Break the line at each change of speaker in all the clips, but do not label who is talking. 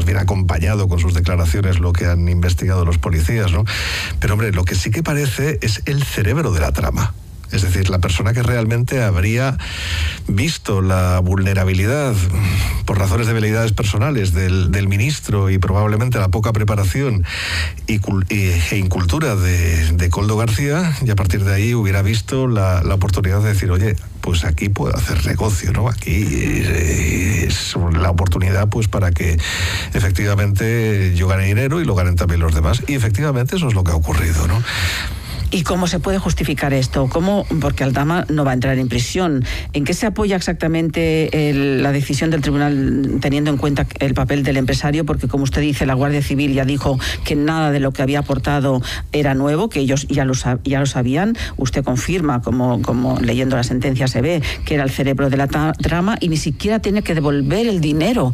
más bien acompañado con sus declaraciones lo que han investigado los policías, ¿no? Pero hombre, lo que sí que parece es el cerebro de la trama. Es decir, la persona que realmente habría visto la vulnerabilidad por razones de veleidades personales del ministro y probablemente la poca preparación e incultura de Koldo García, y a partir de ahí hubiera visto la oportunidad de decir, oye, pues aquí puedo hacer negocio, ¿no? Aquí es la oportunidad pues para que efectivamente yo gane dinero y lo ganen también los demás. Y efectivamente eso es lo que ha ocurrido, ¿no?
¿Y cómo se puede justificar esto? ¿Cómo? Porque Aldama no va a entrar en prisión. ¿En qué se apoya exactamente la decisión del tribunal teniendo en cuenta el papel del empresario? Porque como usted dice, la Guardia Civil ya dijo que nada de lo que había aportado era nuevo, que ellos ya lo sabían. Usted confirma, como leyendo la sentencia se ve, que era el cerebro de la trama y ni siquiera tiene que devolver el dinero.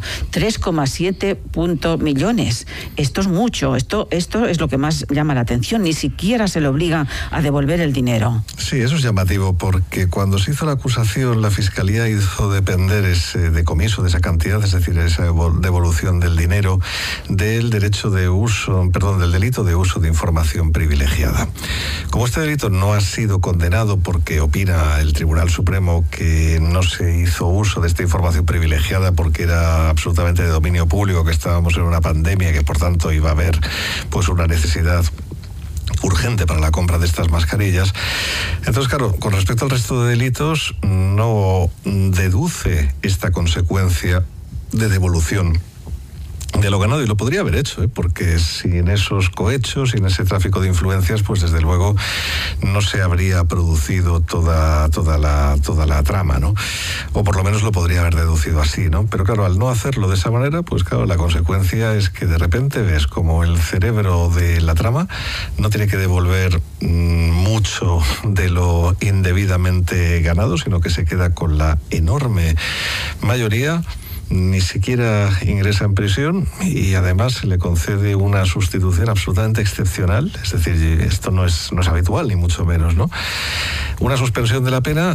3,7 millones. Esto es mucho. Esto es lo que más llama la atención. Ni siquiera se le obliga a devolver el dinero.
Sí, eso es llamativo, porque cuando se hizo la acusación, la Fiscalía hizo depender ese decomiso de esa cantidad, es decir, esa devolución del dinero, del delito de uso de información privilegiada. Como este delito no ha sido condenado porque opina el Tribunal Supremo que no se hizo uso de esta información privilegiada porque era absolutamente de dominio público, que estábamos en una pandemia, que por tanto iba a haber pues una necesidad urgente para la compra de estas mascarillas. Entonces, claro, con respecto al resto de delitos, no deduce esta consecuencia de devolución de lo ganado, y lo podría haber hecho, porque sin esos cohechos, sin ese tráfico de influencias, pues desde luego no se habría producido toda la trama, ¿no? O por lo menos lo podría haber deducido así, ¿no? Pero claro, al no hacerlo de esa manera, pues claro, la consecuencia es que de repente ves como el cerebro de la trama no tiene que devolver mucho de lo indebidamente ganado, sino que se queda con la enorme mayoría, ni siquiera ingresa en prisión y además se le concede una sustitución absolutamente excepcional. Es decir, esto no es habitual, ni mucho menos, ¿no? Una suspensión de la pena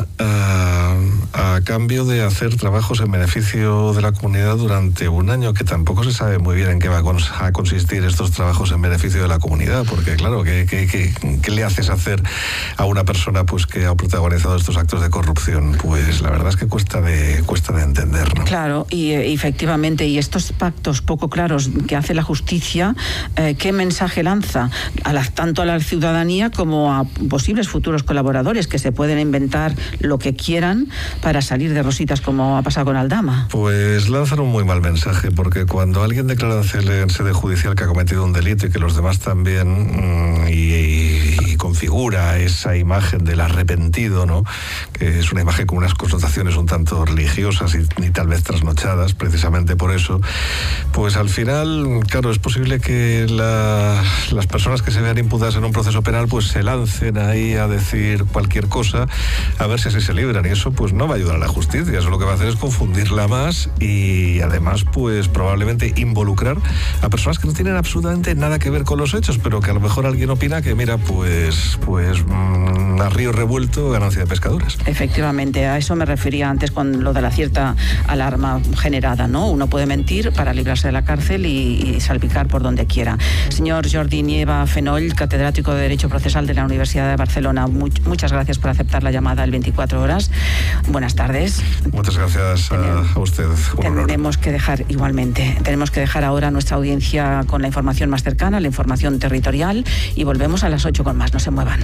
a cambio de hacer trabajos en beneficio de la comunidad durante un año, que tampoco se sabe muy bien en qué va a consistir estos trabajos en beneficio de la comunidad, porque claro, ¿qué le haces hacer a una persona pues que ha protagonizado estos actos de corrupción? Pues la verdad es que cuesta de entender, ¿no?
Claro, y efectivamente, y estos pactos poco claros que hace la justicia, ¿qué mensaje lanza tanto a la ciudadanía como a posibles futuros colaboradores que se pueden inventar lo que quieran para salir de rositas, como ha pasado con Aldama?
Pues lanzan un muy mal mensaje, porque cuando alguien declara en sede judicial que ha cometido un delito y que los demás también, y configura esa imagen del arrepentido, ¿no? Que es una imagen con unas connotaciones un tanto religiosas y tal vez trasnochadas, precisamente por eso, pues al final, claro, es posible que las personas que se vean imputadas en un proceso penal pues se lancen ahí a decir cualquier cosa, a ver si así se libran, y eso pues no va a ayudar a la justicia. Eso lo que va a hacer es confundirla más y además pues probablemente involucrar a personas que no tienen absolutamente nada que ver con los hechos, pero que a lo mejor alguien opina que mira, pues a río revuelto, ganancia de pescadores.
Efectivamente, a eso me refería antes con lo de la cierta alarma generada, ¿no? Uno puede mentir para librarse de la cárcel y salpicar por donde quiera. Señor Jordi Nieva Fenoll, catedrático de Derecho Procesal de la Universidad de Barcelona, muchas gracias por aceptar la llamada del 24 horas. Buenas tardes.
Muchas gracias a usted.
Tenemos que dejar ahora nuestra audiencia con la información más cercana, la información territorial, y volvemos a las 8 con más. No se muevan.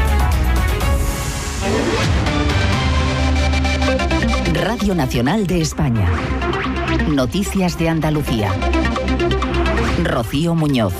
Radio Nacional de España. Noticias de Andalucía. Rocío Muñoz.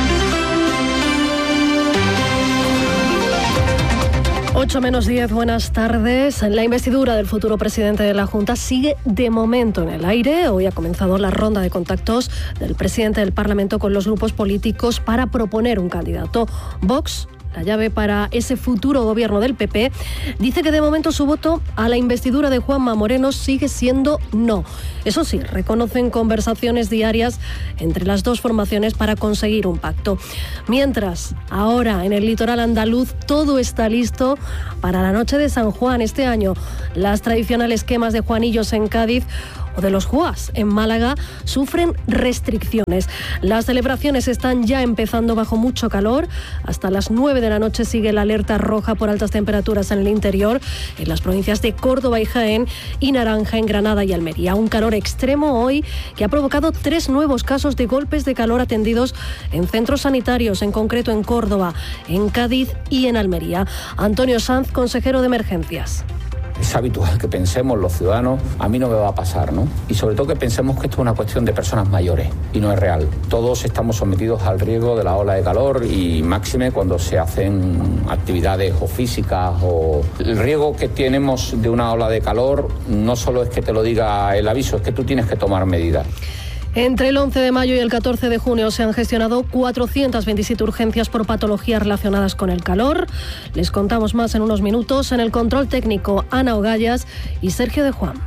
8:10, buenas tardes. La investidura del futuro presidente de la Junta sigue de momento en el aire. Hoy ha comenzado la ronda de contactos del presidente del Parlamento con los grupos políticos para proponer un candidato. Vox, la llave para ese futuro gobierno del PP, dice que de momento su voto a la investidura de Juanma Moreno sigue siendo no. Eso sí, reconocen conversaciones diarias entre las dos formaciones para conseguir un pacto. Mientras, ahora en el litoral andaluz todo está listo para la noche de San Juan este año. Las tradicionales quemas de Juanillos en Cádiz, o de los Juas, en Málaga, sufren restricciones. Las celebraciones están ya empezando bajo mucho calor. Hasta las 9 de la noche sigue la alerta roja por altas temperaturas en el interior, en las provincias de Córdoba y Jaén, y naranja en Granada y Almería. Un calor extremo hoy que ha provocado 3 nuevos casos de golpes de calor atendidos en centros sanitarios, en concreto en Córdoba, en Cádiz y en Almería. Antonio Sanz, consejero de Emergencias.
Es habitual que pensemos los ciudadanos, a mí no me va a pasar, ¿no? Y sobre todo que pensemos que esto es una cuestión de personas mayores y no es real. Todos estamos sometidos al riesgo de la ola de calor y máxime cuando se hacen actividades o físicas o... El riesgo que tenemos de una ola de calor no solo es que te lo diga el aviso, es que tú tienes que tomar medidas.
Entre el 11 de mayo y el 14 de junio se han gestionado 427 urgencias por patologías relacionadas con el calor. Les contamos más en unos minutos. En el control técnico, Ana Ogallas y Sergio de Juan.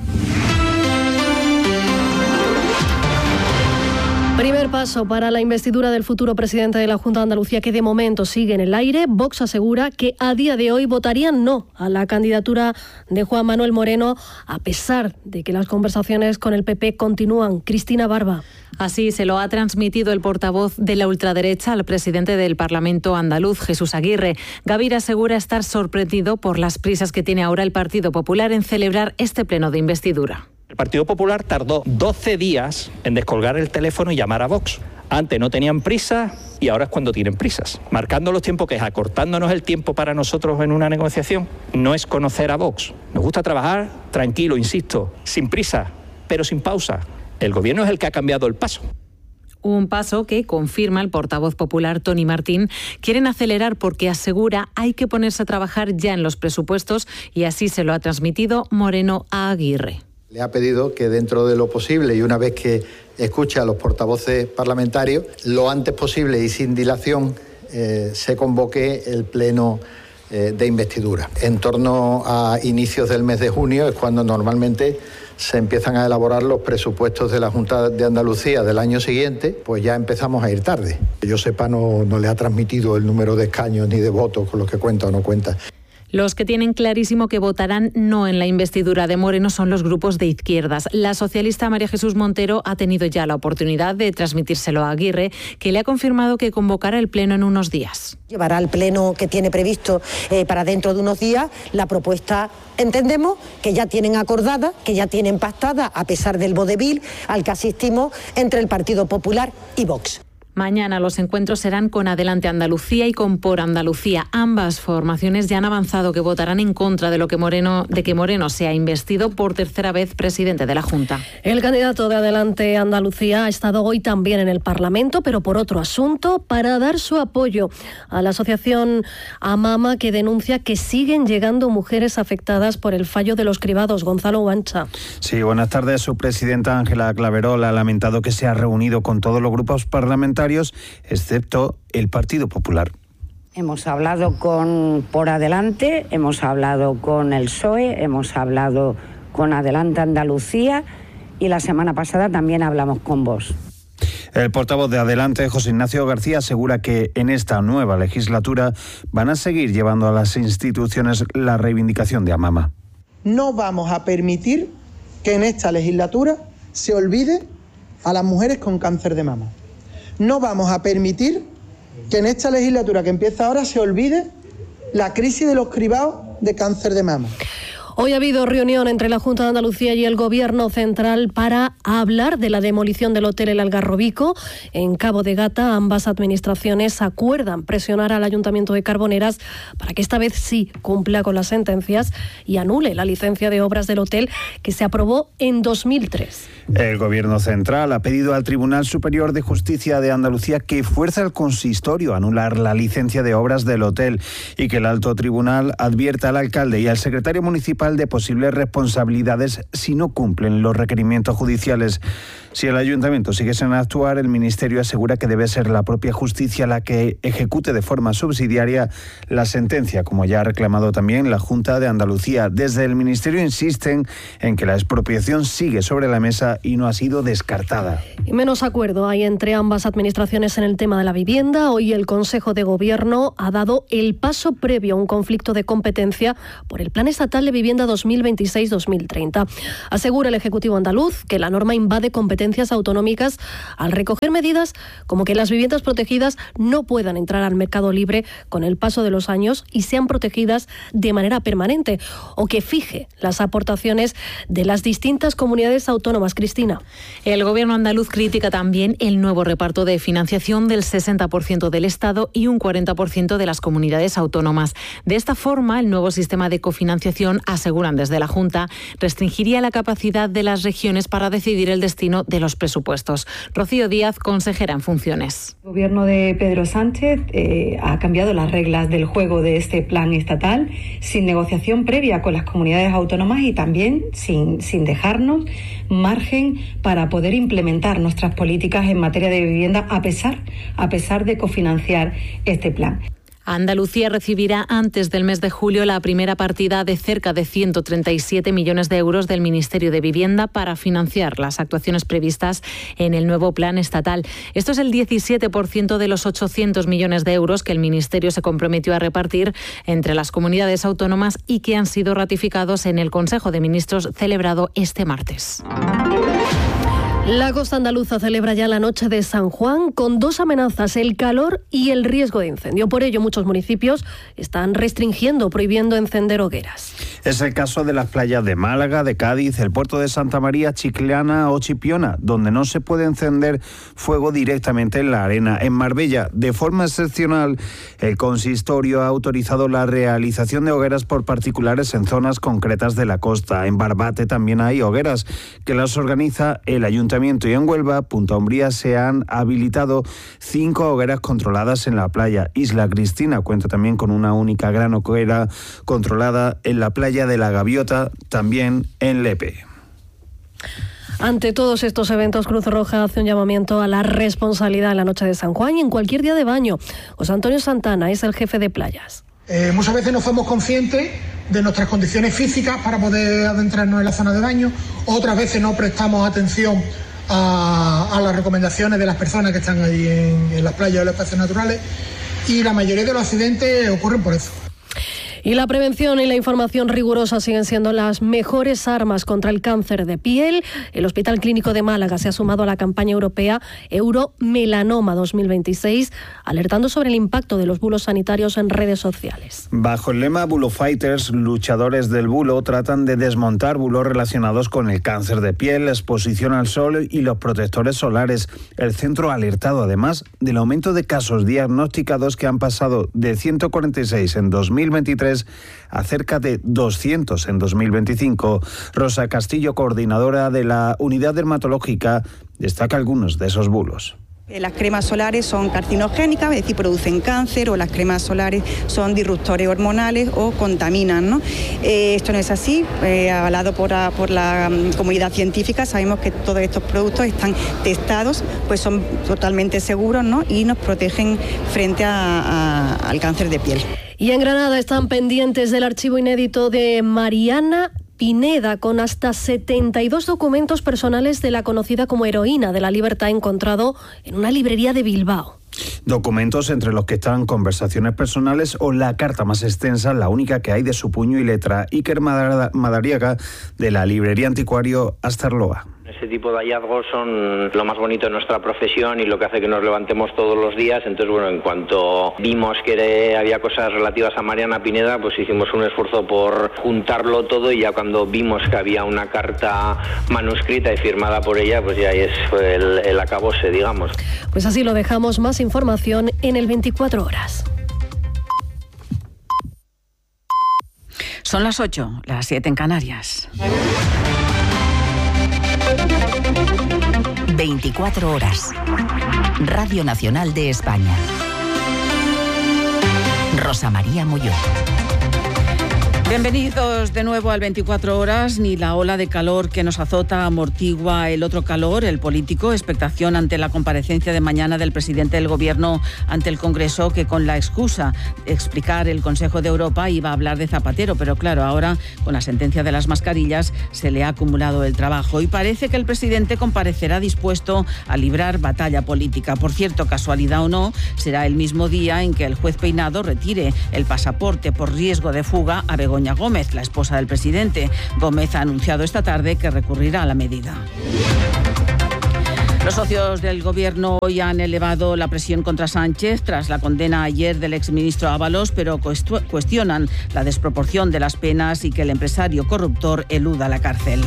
Primer paso para la investidura del futuro presidente de la Junta de Andalucía, que de momento sigue en el aire. Vox asegura que a día de hoy votarían no a la candidatura de Juan Manuel Moreno, a pesar de que las conversaciones con el PP continúan. Cristina Barba.
Así se lo ha transmitido el portavoz de la ultraderecha al presidente del Parlamento andaluz, Jesús Aguirre. Gavira asegura estar sorprendido por las prisas que tiene ahora el Partido Popular en celebrar este pleno de investidura.
El Partido Popular tardó 12 días en descolgar el teléfono y llamar a Vox. Antes no tenían prisa y ahora es cuando tienen prisas. Marcando los tiempos, que es acortándonos el tiempo para nosotros en una negociación, no es conocer a Vox. Nos gusta trabajar tranquilo, insisto, sin prisa, pero sin pausa. El gobierno es el que ha cambiado el paso.
Un paso que, confirma el portavoz popular Tony Martín, quieren acelerar porque asegura hay que ponerse a trabajar ya en los presupuestos, y así se lo ha transmitido Moreno a Aguirre.
Le ha pedido que dentro de lo posible y una vez que escuche a los portavoces parlamentarios, lo antes posible y sin dilación se convoque el pleno de investidura. En torno a inicios del mes de junio es cuando normalmente se empiezan a elaborar los presupuestos de la Junta de Andalucía del año siguiente, pues ya empezamos a ir tarde. Que yo sepa, no le ha transmitido el número de escaños ni de votos con los que cuenta o no cuenta.
Los que tienen clarísimo que votarán no en la investidura de Moreno son los grupos de izquierdas. La socialista María Jesús Montero ha tenido ya la oportunidad de transmitírselo a Aguirre, que le ha confirmado que convocará el pleno en unos días.
Llevará al pleno que tiene previsto para dentro de unos días la propuesta, entendemos, que ya tienen acordada, que ya tienen pactada, a pesar del vodevil al que asistimos entre el Partido Popular y Vox.
Mañana los encuentros serán con Adelante Andalucía y con Por Andalucía. Ambas formaciones ya han avanzado que votarán en contra de que Moreno sea investido por tercera vez presidente de la Junta.
El candidato de Adelante Andalucía ha estado hoy también en el Parlamento, pero por otro asunto, para dar su apoyo a la asociación Amama, que denuncia que siguen llegando mujeres afectadas por el fallo de los cribados. Gonzalo Guancha.
Sí, buenas tardes. Su presidenta Ángela Claverol ha lamentado que se ha reunido con todos los grupos parlamentarios, excepto el Partido Popular.
Hemos hablado con Por Adelante, hemos hablado con el PSOE, hemos hablado con Adelante Andalucía y la semana pasada también hablamos con Vox.
El portavoz de Adelante, José Ignacio García, asegura que en esta nueva legislatura van a seguir llevando a las instituciones la reivindicación de Amama.
No vamos a permitir que en esta legislatura se olvide a las mujeres con cáncer de mama. No vamos a permitir que en esta legislatura que empieza ahora se olvide la crisis de los cribados de cáncer de mama.
Hoy ha habido reunión entre la Junta de Andalucía y el Gobierno Central para hablar de la demolición del hotel El Algarrobico. En Cabo de Gata, ambas administraciones acuerdan presionar al Ayuntamiento de Carboneras para que esta vez sí cumpla con las sentencias y anule la licencia de obras del hotel que se aprobó en 2003.
El Gobierno Central ha pedido al Tribunal Superior de Justicia de Andalucía que fuerce al consistorio a anular la licencia de obras del hotel y que el Alto Tribunal advierta al alcalde y al secretario municipal de posibles responsabilidades si no cumplen los requerimientos judiciales. Si el ayuntamiento sigue sin actuar, el Ministerio asegura que debe ser la propia justicia la que ejecute de forma subsidiaria la sentencia, como ya ha reclamado también la Junta de Andalucía. Desde el Ministerio insisten en que la expropiación sigue sobre la mesa y no ha sido descartada.
Y menos acuerdo hay entre ambas administraciones en el tema de la vivienda. Hoy el Consejo de Gobierno ha dado el paso previo a un conflicto de competencia por el Plan Estatal de Vivienda Agenda 2026-2030. Asegura el Ejecutivo andaluz que la norma invade competencias autonómicas al recoger medidas como que las viviendas protegidas no puedan entrar al mercado libre con el paso de los años y sean protegidas de manera permanente, o que fije las aportaciones de las distintas comunidades autónomas. Cristina.
El Gobierno andaluz critica también el nuevo reparto de financiación del 60% del Estado y un 40% de las comunidades autónomas. De esta forma, el nuevo sistema de cofinanciación, aseguran desde la Junta, restringiría la capacidad de las regiones para decidir el destino de los presupuestos. Rocío Díaz, consejera en funciones.
El Gobierno de Pedro Sánchez ha cambiado las reglas del juego de este plan estatal sin negociación previa con las comunidades autónomas y también sin dejarnos margen para poder implementar nuestras políticas en materia de vivienda a pesar de cofinanciar este plan.
Andalucía recibirá antes del mes de julio la primera partida de cerca de 137 millones de euros del Ministerio de Vivienda para financiar las actuaciones previstas en el nuevo plan estatal. Esto es el 17% de los 800 millones de euros que el Ministerio se comprometió a repartir entre las comunidades autónomas y que han sido ratificados en el Consejo de Ministros celebrado este martes.
La costa andaluza celebra ya la noche de San Juan con dos amenazas, el calor y el riesgo de incendio. Por ello, muchos municipios están restringiendo o prohibiendo encender hogueras.
Es el caso de las playas de Málaga, de Cádiz, el puerto de Santa María, Chiclana o Chipiona, donde no se puede encender fuego directamente en la arena. En Marbella, de forma excepcional, el consistorio ha autorizado la realización de hogueras por particulares en zonas concretas de la costa. En Barbate también hay hogueras que las organiza el Ayuntamiento, y en Huelva, Punta Umbría, se han habilitado 5 hogueras controladas en la playa. Isla Cristina cuenta también con una única gran hoguera controlada en la playa de la Gaviota, también en Lepe.
Ante todos estos eventos, Cruz Roja hace un llamamiento a la responsabilidad en la noche de San Juan y en cualquier día de baño. José Antonio Santana es el jefe de playas.
Muchas veces no somos conscientes de nuestras condiciones físicas para poder adentrarnos en la zona de baño, otras veces no prestamos atención a las recomendaciones de las personas que están allí en las playas o en los espacios naturales, y la mayoría de los accidentes ocurren por eso.
Y la prevención y la información rigurosa siguen siendo las mejores armas contra el cáncer de piel. El Hospital Clínico de Málaga se ha sumado a la campaña europea Euromelanoma 2026, alertando sobre el impacto de los bulos sanitarios en redes sociales.
Bajo el lema Bulo Fighters, luchadores del bulo tratan de desmontar bulos relacionados con el cáncer de piel, la exposición al sol y los protectores solares. El centro ha alertado además del aumento de casos diagnosticados que han pasado de 146 en 2023 a cerca de 200 en 2025. Rosa Castillo, coordinadora de la unidad dermatológica, destaca algunos de esos bulos.
Las cremas solares son carcinogénicas, es decir, producen cáncer, o las cremas solares son disruptores hormonales o contaminan, ¿no? Esto no es así, avalado por la comunidad científica. Sabemos que todos estos productos están testados, pues son totalmente seguros, ¿no? Y nos protegen frente al cáncer de piel.
Y en Granada están pendientes del archivo inédito de Mariana Pineda, con hasta 72 documentos personales de la conocida como heroína de la libertad, encontrado en una librería de Bilbao.
Documentos entre los que están conversaciones personales o la carta más extensa, la única que hay de su puño y letra. Iker Madariaga, de la librería Anticuario Astarloa.
Ese tipo de hallazgos son lo más bonito de nuestra profesión y lo que hace que nos levantemos todos los días. Entonces, bueno, en cuanto vimos que había cosas relativas a Mariana Pineda, pues hicimos un esfuerzo por juntarlo todo, y ya cuando vimos que había una carta manuscrita y firmada por ella, pues ya fue el acabose, digamos.
Pues así lo dejamos. Más información en el 24 horas.
Son las 8, las 7 en Canarias.
24 horas. Radio Nacional de España. Rosa María Muñoz.
Bienvenidos de nuevo al 24 horas. Ni la ola de calor que nos azota amortigua el otro calor, el político. Expectación ante la comparecencia de mañana del presidente del Gobierno ante el Congreso, que con la excusa de explicar el Consejo de Europa iba a hablar de Zapatero. Pero claro, ahora con la sentencia de las mascarillas se le ha acumulado el trabajo y parece que el presidente comparecerá dispuesto a librar batalla política. Por cierto, casualidad o no, será el mismo día en que el juez Peinado retire el pasaporte por riesgo de fuga a Begoña Begoña Gómez, la esposa del presidente. Gómez ha anunciado esta tarde que recurrirá a la medida. Los socios del Gobierno hoy han elevado la presión contra Sánchez tras la condena ayer del exministro Ábalos, pero cuestionan la desproporción de las penas y que el empresario corruptor eluda la cárcel.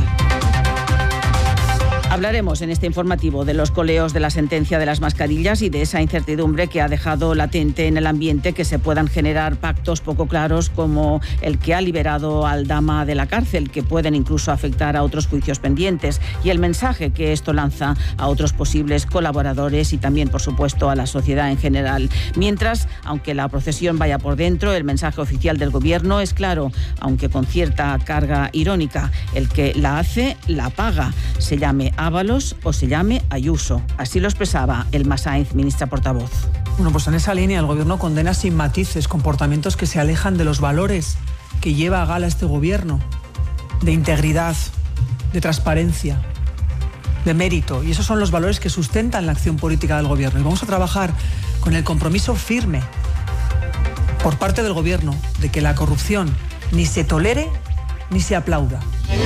Hablaremos en este informativo de los coleos de la sentencia de las mascarillas y de esa incertidumbre que ha dejado latente en el ambiente que se puedan generar pactos poco claros como el que ha liberado al Dama de la cárcel, que pueden incluso afectar a otros juicios pendientes, y el mensaje que esto lanza a otros posibles colaboradores y también, por supuesto, a la sociedad en general. Mientras, aunque la procesión vaya por dentro, el mensaje oficial del Gobierno es claro, aunque con cierta carga irónica: el que la hace, la paga, se llame Ábalos o se llame Ayuso. Así lo expresaba Elma Sainz, ministra portavoz.
Bueno, pues en esa línea el Gobierno condena sin matices comportamientos que se alejan de los valores que lleva a gala este Gobierno, de integridad, de transparencia, de mérito. Y esos son los valores que sustentan la acción política del Gobierno. Y vamos a trabajar con el compromiso firme por parte del Gobierno de que la corrupción ni se tolere ni se aplauda.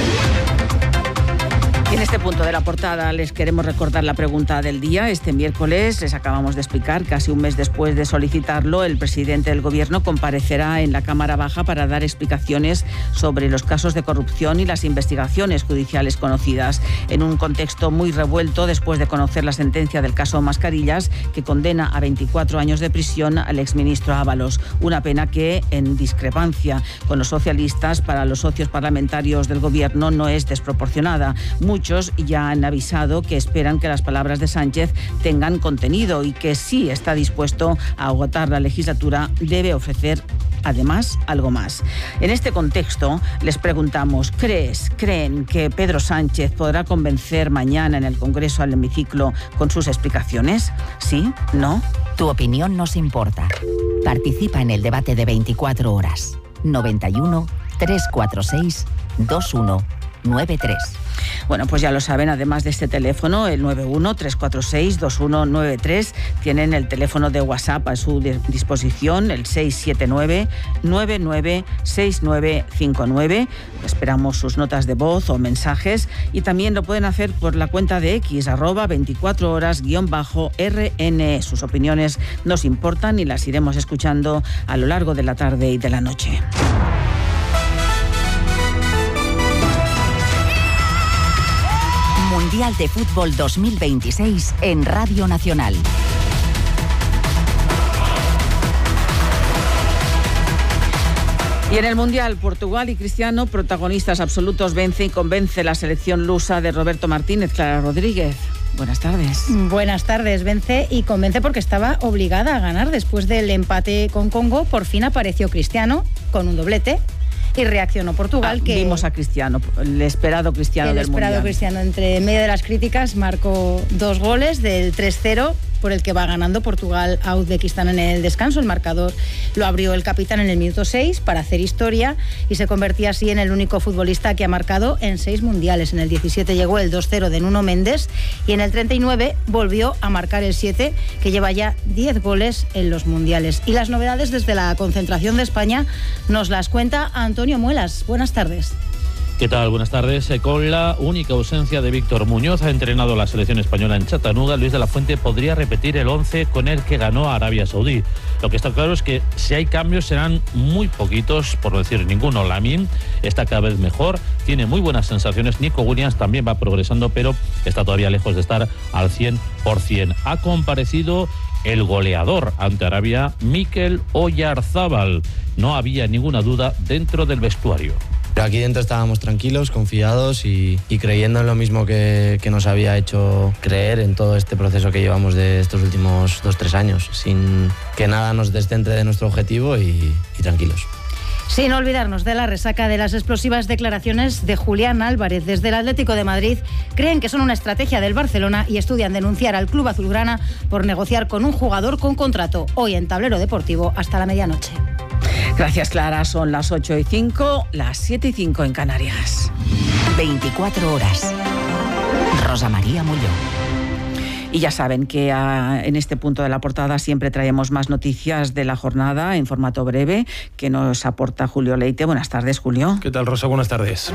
Y en este punto de la portada les queremos recordar la pregunta del día. Este miércoles, les acabamos de explicar, casi un mes después de solicitarlo, el presidente del Gobierno comparecerá en la Cámara Baja para dar explicaciones sobre los casos de corrupción y las investigaciones judiciales conocidas, en un contexto muy revuelto después de conocer la sentencia del caso Mascarillas, que condena a 24 años de prisión al exministro Ábalos. Una pena que, en discrepancia con los socialistas, para los socios parlamentarios del Gobierno no es desproporcionada. Muchos ya han avisado que esperan que las palabras de Sánchez tengan contenido y que si está dispuesto a agotar la legislatura debe ofrecer además algo más. En este contexto les preguntamos: ¿creen que Pedro Sánchez podrá convencer mañana en el Congreso al hemiciclo con sus explicaciones? ¿Sí? ¿No?
Tu opinión nos importa. Participa en el debate de 24 horas. 91 346 2193.
Bueno, pues ya lo saben, además de este teléfono, el 91-346-2193, tienen el teléfono de WhatsApp a su disposición, el 679-996959. Esperamos sus notas de voz o mensajes, y también lo pueden hacer por la cuenta de X, @24horas_RN. Sus opiniones nos importan y las iremos escuchando a lo largo de la tarde y de la noche.
Mundial de Fútbol 2026 en Radio Nacional.
Y en el Mundial, Portugal y Cristiano, protagonistas absolutos, vence y convence la selección lusa de Roberto Martínez. Clara Rodríguez, buenas tardes.
Buenas tardes. Vence y convence porque estaba obligada a ganar. Después del empate con Congo, por fin apareció Cristiano con un doblete. Y reaccionó Portugal, que
vimos a Cristiano, el esperado Cristiano del Mundial.
El esperado Cristiano, entre medio de las críticas, marcó 2 goles del 3-0, por el que va ganando Portugal a Uzbekistán en el descanso. El marcador lo abrió el capitán en el minuto 6 para hacer historia y se convertía así en el único futbolista que ha marcado en 6 mundiales. En el 17 llegó el 2-0 de Nuno Méndez y en el 39 volvió a marcar el 7, que lleva ya 10 goles en los mundiales. Y las novedades desde la concentración de España nos las cuenta Antonio Muelas. Buenas tardes.
¿Qué tal? Buenas tardes. Con la única ausencia de Víctor Muñoz, ha entrenado la selección española en Chattanooga. Luis de la Fuente podría repetir el 11 con el que ganó a Arabia Saudí. Lo que está claro es que si hay cambios serán muy poquitos, por no decir ninguno. Lamine está cada vez mejor, tiene muy buenas sensaciones. Nico Williams también va progresando, pero está todavía lejos de estar al 100%. Ha comparecido el goleador ante Arabia, Mikel Oyarzábal. No había ninguna duda dentro del vestuario.
Aquí dentro estábamos tranquilos, confiados y creyendo en lo mismo que nos había hecho creer en todo este proceso que llevamos de estos últimos 2-3 años, sin que nada nos descentre de nuestro objetivo y tranquilos.
Sin olvidarnos de la resaca de las explosivas declaraciones de Julián Álvarez. Desde el Atlético de Madrid creen que son una estrategia del Barcelona y estudian denunciar al club azulgrana por negociar con un jugador con contrato. Hoy en Tablero Deportivo hasta la medianoche.
Gracias, Clara. Son las 8:05, las 7:05 en Canarias.
24 horas. Rosa María Mulló.
Y ya saben que en este punto de la portada siempre traemos más noticias de la jornada en formato breve que nos aporta Julio Leite. Buenas tardes, Julio.
¿Qué tal, Rosa? Buenas tardes.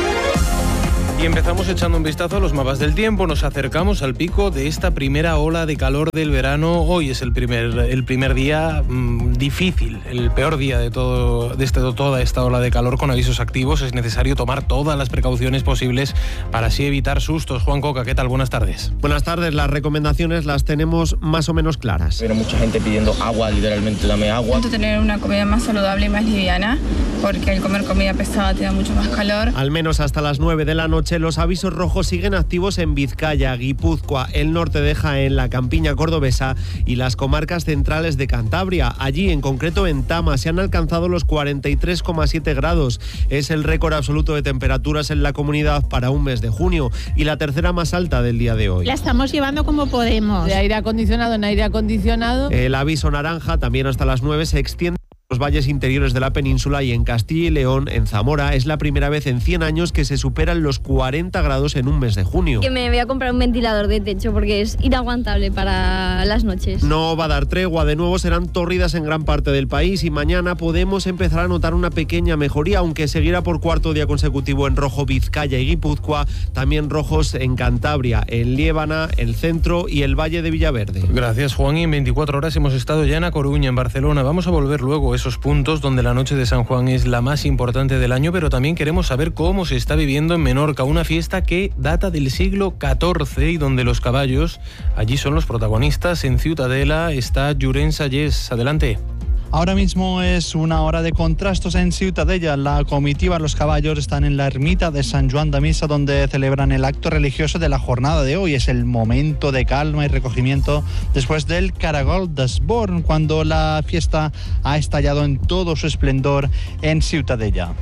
Y empezamos echando un vistazo a los mapas del tiempo. Nos acercamos al pico de esta primera ola de calor del verano. Hoy es el primer día difícil, el peor día de toda esta ola de calor con avisos activos. Es necesario tomar todas las precauciones posibles para así evitar sustos. Juan Coca, ¿qué tal? Buenas tardes.
Buenas tardes. Las recomendaciones las tenemos más o menos claras.
Viene mucha gente pidiendo agua, literalmente dame agua.
Intento tener una comida más saludable y más liviana, porque el comer comida pesada te da mucho más calor.
Al menos hasta las 9 de la noche los avisos rojos siguen activos en Vizcaya, Guipúzcoa, el norte de Jaén, la campiña cordobesa y las comarcas centrales de Cantabria. Allí, en concreto en Tama, se han alcanzado los 43,7 grados. Es el récord absoluto de temperaturas en la comunidad para un mes de junio y la tercera más alta del día de hoy.
La estamos llevando como podemos. De aire acondicionado en aire acondicionado.
El aviso naranja, también hasta las 9, se extiende los valles interiores de la península y en Castilla y León, en Zamora, es la primera vez en 100 años que se superan los 40 grados en un mes de junio.
Que me voy a comprar un ventilador de techo porque es inaguantable para las noches.
No va a dar tregua, de nuevo serán tórridas en gran parte del país y mañana podemos empezar a notar una pequeña mejoría, aunque seguirá por cuarto día consecutivo en rojo Vizcaya y Guipúzcoa, también rojos en Cantabria, en Liébana, el centro y el Valle de Villaverde.
Gracias, Juan, y en 24 horas hemos estado ya en A Coruña, en Barcelona. Vamos a volver luego esos puntos donde la noche de San Juan es la más importante del año, pero también queremos saber cómo se está viviendo en Menorca, una fiesta que data del siglo XIV y donde los caballos allí son los protagonistas. En Ciutadella está Llorenç Sayés. Adelante.
Ahora mismo es una hora de contrastos en Ciutadella. La comitiva, los caballos, están en la ermita de Sant Joan de Misa, donde celebran el acto religioso de la jornada de hoy. Es el momento de calma y recogimiento después del Caragol d'Esborn, cuando la fiesta ha estallado en todo su esplendor en Ciutadella.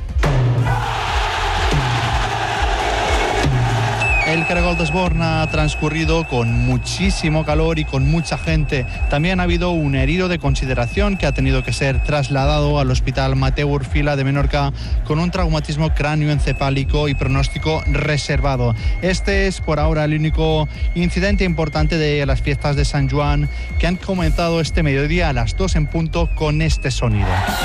El Caragol d'Esborn ha transcurrido con muchísimo calor y con mucha gente. También ha habido un herido de consideración que ha tenido que ser trasladado al Hospital Mateu Orfila de Menorca con un traumatismo cráneoencefálico y pronóstico reservado. Este es por ahora el único incidente importante de las fiestas de San Juan, que han comenzado este mediodía a las 2 en punto con este sonido.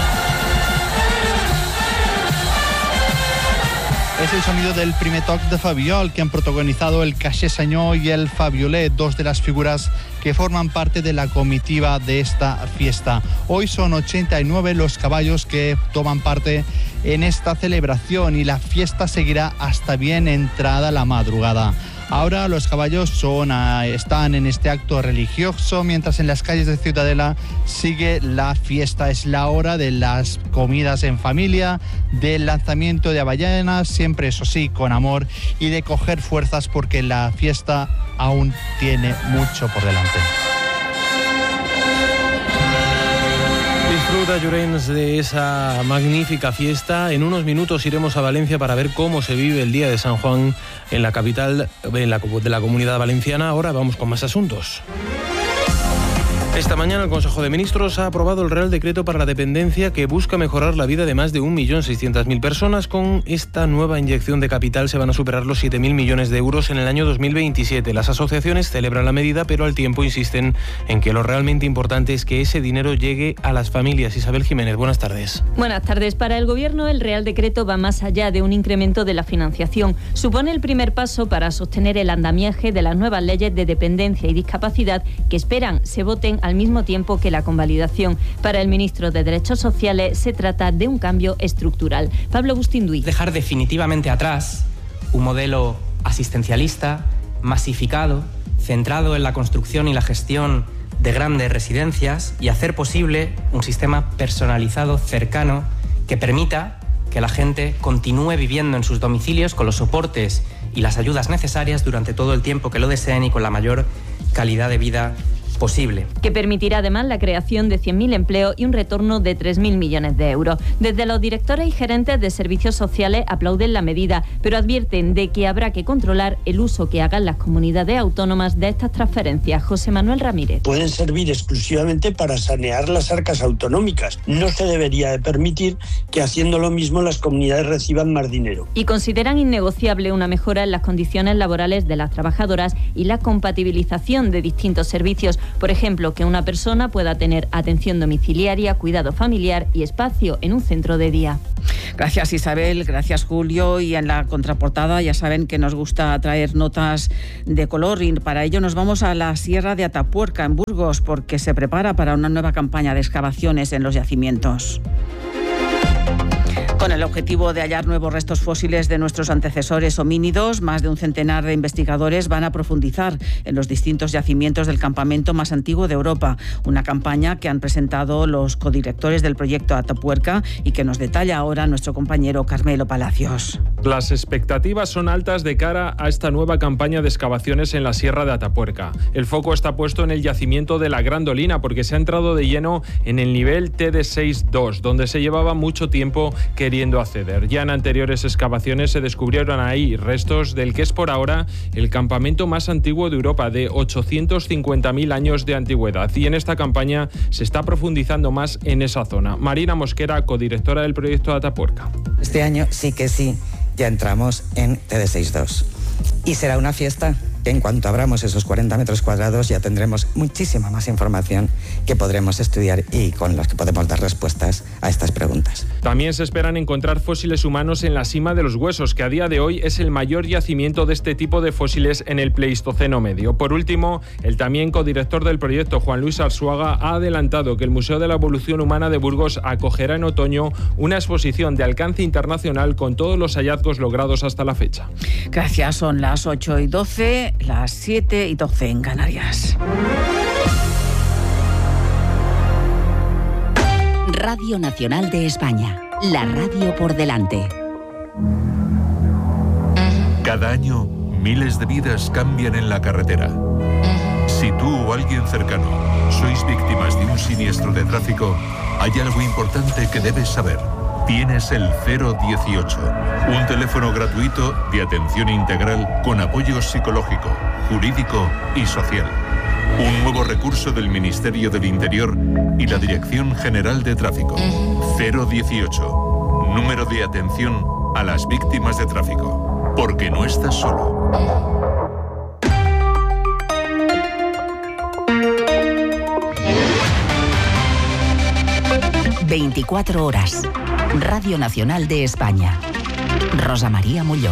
Es el sonido del primer toc de Fabiol, que han protagonizado el Caché Senyor y el Fabiolet, dos de las figuras que forman parte de la comitiva de esta fiesta. Hoy son 89 los caballos que toman parte en esta celebración y la fiesta seguirá hasta bien entrada la madrugada. Ahora los caballos están en este acto religioso, mientras en las calles de Ciutadella sigue la fiesta. Es la hora de las comidas en familia, del lanzamiento de avellanas, siempre eso sí, con amor, y de coger fuerzas porque la fiesta aún tiene mucho por delante.
Disfruta, Llorenç, de esa magnífica fiesta. En unos minutos iremos a Valencia para ver cómo se vive el Día de San Juan en la capital de la Comunidad Valenciana. Ahora vamos con más asuntos. Esta mañana el Consejo de Ministros ha aprobado el Real Decreto para la Dependencia que busca mejorar la vida de más de 1.600.000 personas. Con esta nueva inyección de capital se van a superar los 7.000 millones de euros en el año 2027. Las asociaciones celebran la medida, pero al tiempo insisten en que lo realmente importante es que ese dinero llegue a las familias. Isabel Jiménez, buenas tardes.
Buenas tardes. Para el Gobierno, el Real Decreto va más allá de un incremento de la financiación. Supone el primer paso para sostener el andamiaje de las nuevas leyes de dependencia y discapacidad que esperan se voten al mismo tiempo que la convalidación. Para el ministro de Derechos Sociales se trata de un cambio estructural. Pablo Bustinduy.
Dejar definitivamente atrás un modelo asistencialista, masificado, centrado en la construcción y la gestión de grandes residencias y hacer posible un sistema personalizado, cercano, que permita que la gente continúe viviendo en sus domicilios con los soportes y las ayudas necesarias durante todo el tiempo que lo deseen y con la mayor calidad de vida posible.
Que permitirá además la creación de 100.000 empleos y un retorno de 3.000 millones de euros. Desde los directores y gerentes de servicios sociales aplauden la medida, pero advierten de que habrá que controlar el uso que hagan las comunidades autónomas de estas transferencias. José Manuel Ramírez.
Pueden servir exclusivamente para sanear las arcas autonómicas. No se debería de permitir que haciendo lo mismo las comunidades reciban más dinero.
Y consideran innegociable una mejora en las condiciones laborales de las trabajadoras y la compatibilización de distintos servicios. Por ejemplo, que una persona pueda tener atención domiciliaria, cuidado familiar y espacio en un centro de día.
Gracias, Isabel, gracias, Julio. Y en la contraportada ya saben que nos gusta traer notas de color y para ello nos vamos a la Sierra de Atapuerca, en Burgos, porque se prepara para una nueva campaña de excavaciones en los yacimientos. Con el objetivo de hallar nuevos restos fósiles de nuestros antecesores homínidos, más de un centenar de investigadores van a profundizar en los distintos yacimientos del campamento más antiguo de Europa. Una campaña que han presentado los codirectores del proyecto Atapuerca y que nos detalla ahora nuestro compañero Carmelo Palacios.
Las expectativas son altas de cara a esta nueva campaña de excavaciones en la Sierra de Atapuerca. El foco está puesto en el yacimiento de la Grandolina porque se ha entrado de lleno en el nivel TD6-2, donde se llevaba mucho tiempo queriendo acceder. Ya en anteriores excavaciones se descubrieron ahí restos del que es por ahora el campamento más antiguo de Europa, de 850.000 años de antigüedad. Y en esta campaña se está profundizando más en esa zona. Marina Mosquera, codirectora del proyecto Atapuerca.
Este año sí que sí, ya entramos en TD6-2. Y será una fiesta que en cuanto abramos esos 40 metros cuadrados ya tendremos muchísima más información que podremos estudiar y con las que podemos dar respuestas a estas preguntas.
También se esperan encontrar fósiles humanos en la Sima de los Huesos, que a día de hoy es el mayor yacimiento de este tipo de fósiles en el Pleistoceno medio. Por último, el también codirector del proyecto, Juan Luis Arzuaga, ha adelantado que el Museo de la Evolución Humana de Burgos acogerá en otoño una exposición de alcance internacional con todos los hallazgos logrados hasta la fecha.
Gracias, son las 8:12. Las 7:12 en Canarias.
Radio Nacional de España, la radio por delante.
Cada año, miles de vidas cambian en la carretera. Si tú o alguien cercano sois víctimas de un siniestro de tráfico, hay algo importante que debes saber. Tienes el 018, un teléfono gratuito de atención integral con apoyo psicológico, jurídico y social. Un nuevo recurso del Ministerio del Interior y la Dirección General de Tráfico. 018, número de atención a las víctimas de tráfico. Porque no estás solo.
24 horas. Radio Nacional de España. Rosa María Molló.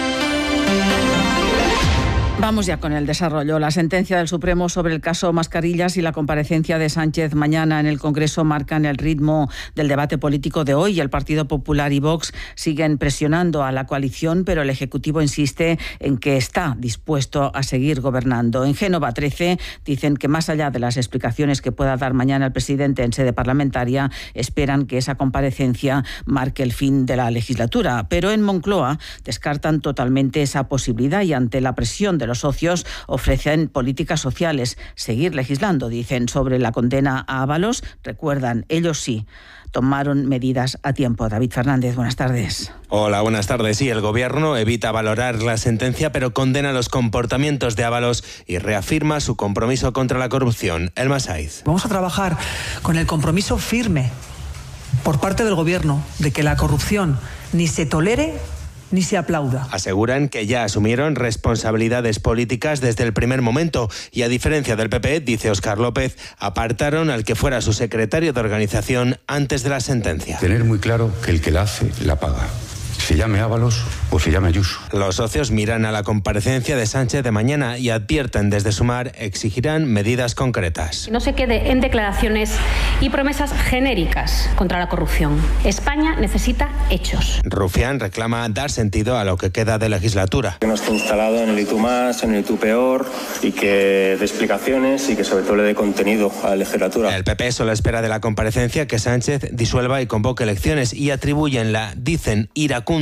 Vamos ya con el desarrollo. La sentencia del Supremo sobre el caso Mascarillas y la comparecencia de Sánchez mañana en el Congreso marcan el ritmo del debate político de hoy. El Partido Popular y Vox siguen presionando a la coalición, pero el Ejecutivo insiste en que está dispuesto a seguir gobernando. En Génova 13 dicen que más allá de las explicaciones que pueda dar mañana el presidente en sede parlamentaria, esperan que esa comparecencia marque el fin de la legislatura. Pero en Moncloa descartan totalmente esa posibilidad y ante la presión de los socios ofrecen políticas sociales, seguir legislando, dicen, sobre la condena a Ábalos. Recuerdan, ellos sí tomaron medidas a tiempo. David Fernández, buenas tardes.
Hola, buenas tardes. Sí, el Gobierno evita valorar la sentencia, pero condena los comportamientos de Ábalos y reafirma su compromiso contra la corrupción. Elma Saiz.
Vamos a trabajar con el compromiso firme por parte del Gobierno de que la corrupción ni se tolere ni se aplauda.
Aseguran que ya asumieron responsabilidades políticas desde el primer momento y, a diferencia del PP, dice Óscar López, apartaron al que fuera su secretario de organización antes de la sentencia.
Tener muy claro que el que la hace, la paga. Se llame Ábalos o se llame Ayuso.
Los socios miran a la comparecencia de Sánchez de mañana y advierten desde Sumar exigirán medidas concretas.
Que no se quede en declaraciones y promesas genéricas contra la corrupción. España necesita hechos.
Rufián reclama dar sentido a lo que queda de legislatura.
Que no esté instalado en el y tú más, en el y tú peor, y que dé explicaciones y que sobre todo le dé contenido a la legislatura.
El PP solo espera de la comparecencia que Sánchez disuelva y convoque elecciones y atribuyen la, dicen, iracunda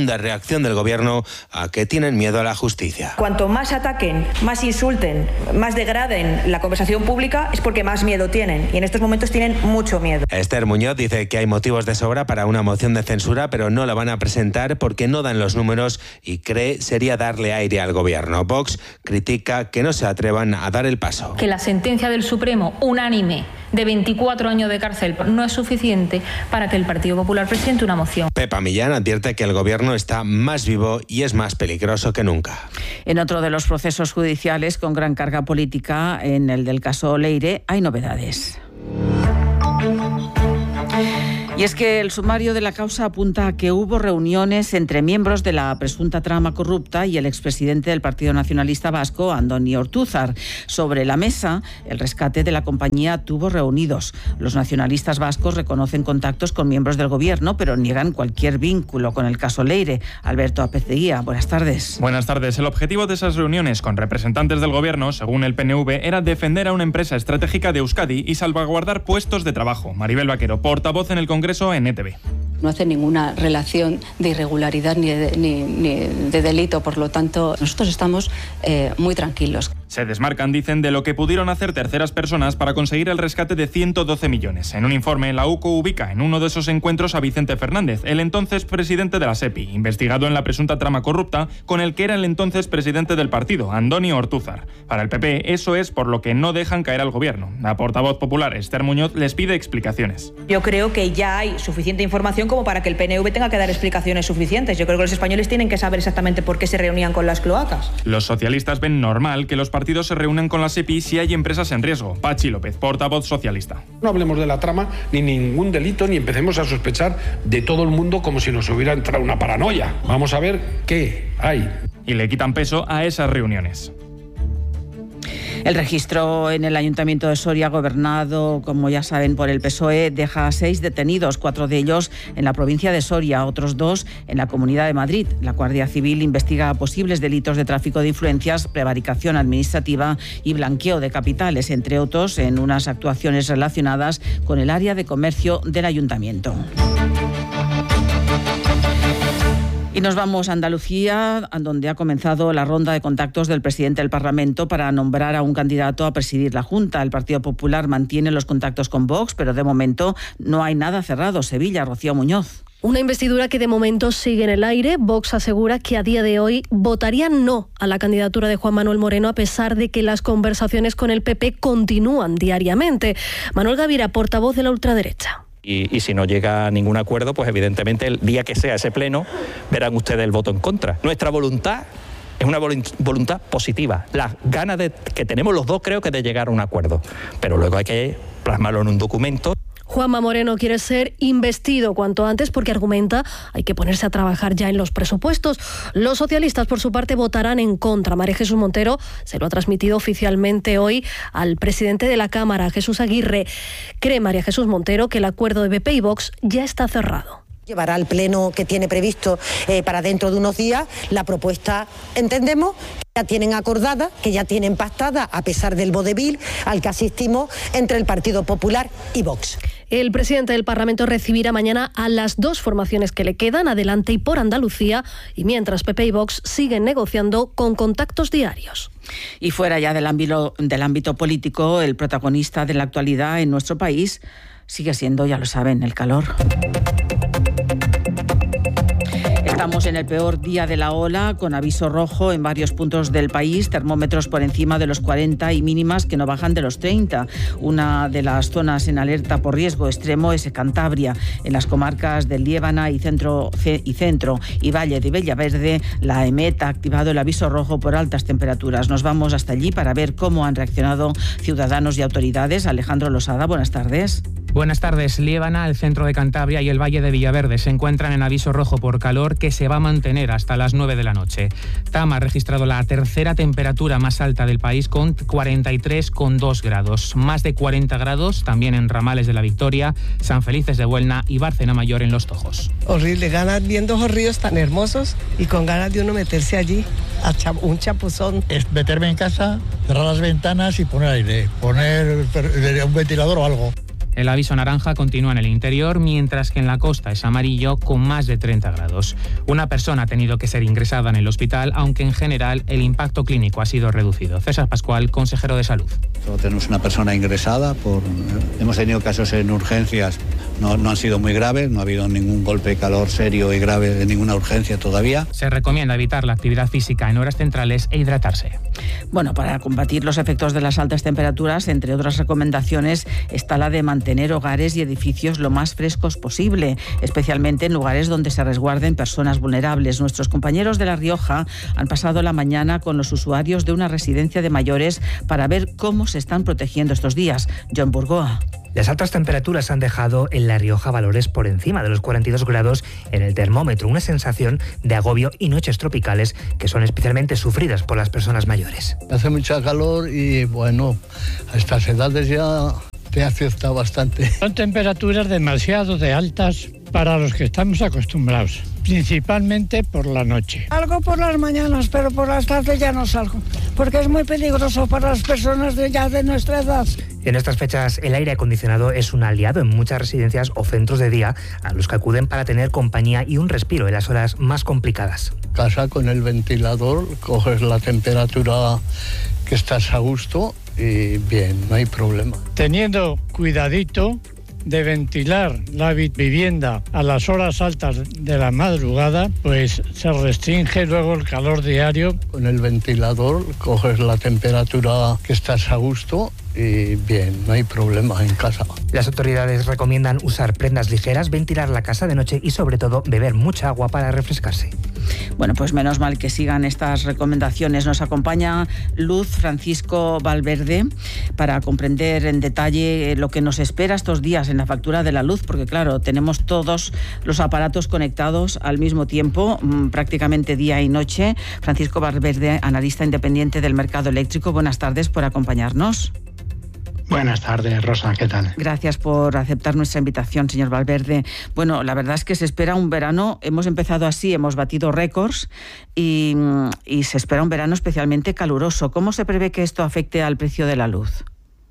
rotunda reacción del gobierno a que tienen miedo a la justicia.
Cuanto más ataquen, más insulten, más degraden la conversación pública, es porque más miedo tienen. Y en estos momentos tienen mucho miedo.
Esther Muñoz dice que hay motivos de sobra para una moción de censura, pero no la van a presentar porque no dan los números y cree sería darle aire al gobierno. Vox critica que no se atrevan a dar el paso.
Que la sentencia del Supremo unánime de 24 años de cárcel no es suficiente para que el Partido Popular presente una moción.
Pepa Millán advierte que el gobierno está más vivo y es más peligroso que nunca.
En otro de los procesos judiciales con gran carga política, en el del caso Leire, hay novedades. Y es que el sumario de la causa apunta a que hubo reuniones entre miembros de la presunta trama corrupta y el expresidente del Partido Nacionalista Vasco, Andoni Ortúzar. Sobre la mesa, el rescate de la compañía tuvo reunidos. Los nacionalistas vascos reconocen contactos con miembros del gobierno, pero niegan cualquier vínculo con el caso Leire. Alberto Apeceguía, buenas tardes.
Buenas tardes. El objetivo de esas reuniones con representantes del gobierno, según el PNV, era defender a una empresa estratégica de Euskadi y salvaguardar puestos de trabajo. Maribel Vaquero, portavoz en el Congreso en ETV.
No hace ninguna relación de irregularidad ni de delito, por lo tanto, nosotros estamos muy tranquilos.
Se desmarcan, dicen, de lo que pudieron hacer terceras personas para conseguir el rescate de 112 millones. En un informe, la UCO ubica en uno de esos encuentros a Vicente Fernández, el entonces presidente de la SEPI, investigado en la presunta trama corrupta con el que era el entonces presidente del partido, Andoni Ortúzar. Para el PP, eso es por lo que no dejan caer al gobierno. La portavoz popular, Esther Muñoz, les pide explicaciones.
Yo creo que ya hay suficiente información como para que el PNV tenga que dar explicaciones suficientes. Yo creo que los españoles tienen que saber exactamente por qué se reunían con las cloacas.
Los socialistas ven normal que los partidos se reúnan con la SEPI si hay empresas en riesgo. Pachi López, portavoz socialista.
No hablemos de la trama, ni ningún delito, ni empecemos a sospechar de todo el mundo como si nos hubiera entrado una paranoia. Vamos a ver qué hay.
Y le quitan peso a esas reuniones.
El registro en el Ayuntamiento de Soria, gobernado, como ya saben, por el PSOE, deja a 6 detenidos, 4 de ellos en la provincia de Soria, otros 2 en la Comunidad de Madrid. La Guardia Civil investiga posibles delitos de tráfico de influencias, prevaricación administrativa y blanqueo de capitales, entre otros, en unas actuaciones relacionadas con el área de comercio del Ayuntamiento. Y nos vamos a Andalucía, donde ha comenzado la ronda de contactos del presidente del Parlamento para nombrar a un candidato a presidir la Junta. El Partido Popular mantiene los contactos con Vox, pero de momento no hay nada cerrado. Sevilla, Rocío Muñoz.
Una investidura que de momento sigue en el aire. Vox asegura que a día de hoy votarían no a la candidatura de Juan Manuel Moreno, a pesar de que las conversaciones con el PP continúan diariamente. Manuel Gavira, portavoz de la ultraderecha.
Y si no llega a ningún acuerdo, pues evidentemente el día que sea ese pleno verán ustedes el voto en contra. Nuestra voluntad es una voluntad positiva. Las ganas que tenemos los dos, creo que, de llegar a un acuerdo. Pero luego hay que plasmarlo en un documento.
Juanma Moreno quiere ser investido cuanto antes porque argumenta hay que ponerse a trabajar ya en los presupuestos. Los socialistas, por su parte, votarán en contra. María Jesús Montero se lo ha transmitido oficialmente hoy al presidente de la Cámara, Jesús Aguirre. Cree María Jesús Montero que el acuerdo de PP y Vox ya está cerrado.
Llevará al pleno que tiene previsto para dentro de unos días la propuesta, entendemos, que ya tienen acordada, que ya tienen pactada, a pesar del vodevil al que asistimos entre el Partido Popular y Vox.
El presidente del Parlamento recibirá mañana a las 2 formaciones que le quedan, Adelante y Por Andalucía, y mientras PP y Vox siguen negociando con contactos diarios.
Y fuera ya del ámbito político, el protagonista de la actualidad en nuestro país sigue siendo, ya lo saben, el calor. Estamos en el peor día de la ola, con aviso rojo en varios puntos del país, termómetros por encima de los 40 y mínimas que no bajan de los 30. Una de las zonas en alerta por riesgo extremo es Cantabria. En las comarcas del Liébana y centro y Valle de Bellaverde, la EMET ha activado el aviso rojo por altas temperaturas. Nos vamos hasta allí para ver cómo han reaccionado ciudadanos y autoridades. Alejandro Losada, buenas tardes.
Buenas tardes. Liébana, el centro de Cantabria y el Valle de Villaverde se encuentran en aviso rojo por calor que se va a mantener hasta las 9 de la noche. Tama ha registrado la tercera temperatura más alta del país con 43,2 grados. Más de 40 grados también en Ramales de la Victoria, San Felices de Buelna y Bárcena Mayor en Los Tojos.
Horrible, ganas viendo esos ríos tan hermosos y con ganas de uno meterse allí a un chapuzón.
Es meterme en casa, cerrar las ventanas y poner aire, poner un ventilador o algo.
El aviso naranja continúa en el interior, mientras que en la costa es amarillo con más de 30 grados. Una persona ha tenido que ser ingresada en el hospital, aunque en general el impacto clínico ha sido reducido. César Pascual, consejero de Salud.
Solo tenemos una persona ingresada. Hemos tenido casos en urgencias, no han sido muy graves, no ha habido ningún golpe de calor serio y grave de ninguna urgencia todavía.
Se recomienda evitar la actividad física en horas centrales e hidratarse.
Bueno, para combatir los efectos de las altas temperaturas, entre otras recomendaciones, está la de mantener hogares y edificios lo más frescos posible, especialmente en lugares donde se resguarden personas vulnerables. Nuestros compañeros de La Rioja han pasado la mañana con los usuarios de una residencia de mayores para ver cómo se están protegiendo estos días. John Burgoa.
Las altas temperaturas han dejado en La Rioja valores por encima de los 42 grados en el termómetro, una sensación de agobio y noches tropicales que son especialmente sufridas por las personas mayores.
Hace mucha calor y bueno, a estas edades ya te afecta bastante.
Son temperaturas demasiado altas para los que estamos acostumbrados, principalmente por la noche.
Algo por las mañanas, pero por las tardes ya no salgo, porque es muy peligroso para las personas ya de nuestra edad.
En estas fechas el aire acondicionado es un aliado en muchas residencias o centros de día a los que acuden para tener compañía y un respiro en las horas más complicadas.
Casa con el ventilador, coges la temperatura que estás a gusto y bien, no hay problema.
Teniendo cuidadito de ventilar la vivienda a las horas altas de la madrugada, pues se restringe luego el calor diario.
Con el ventilador coges la temperatura que estás a gusto y bien, no hay problema en casa.
Las autoridades recomiendan usar prendas ligeras, ventilar la casa de noche y sobre todo beber mucha agua para refrescarse.
Bueno, pues menos mal que sigan estas recomendaciones. Nos acompaña Luz Francisco Valverde para comprender en detalle lo que nos espera estos días en la factura de la luz, porque claro, tenemos todos los aparatos conectados al mismo tiempo, prácticamente día y noche. Francisco Valverde, analista independiente del mercado eléctrico, buenas tardes por acompañarnos.
Buenas tardes, Rosa, ¿qué tal?
Gracias por aceptar nuestra invitación, señor Valverde. Bueno, la verdad es que se espera un verano, hemos empezado así, hemos batido récords y se espera un verano especialmente caluroso. ¿Cómo se prevé que esto afecte al precio de la luz?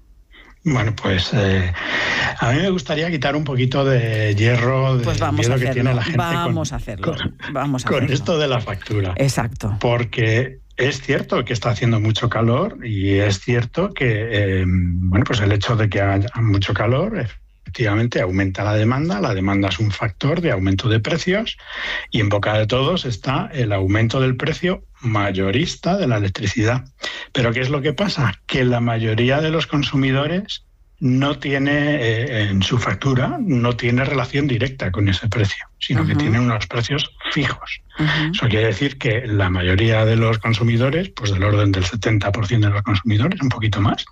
Bueno, pues a mí me gustaría quitar un poquito de hierro de miedo que tiene la gente
vamos a hacerlo.
Con esto de la factura.
Exacto.
Porque es cierto que está haciendo mucho calor y es cierto que pues el hecho de que haya mucho calor efectivamente aumenta la demanda es un factor de aumento de precios y en boca de todos está el aumento del precio mayorista de la electricidad. Pero ¿qué es lo que pasa? Que la mayoría de los consumidores no tiene en su factura, no tiene relación directa con ese precio, sino que tiene unos precios fijos. Eso quiere decir que la mayoría de los consumidores, pues del orden del 70% de los consumidores, un poquito más,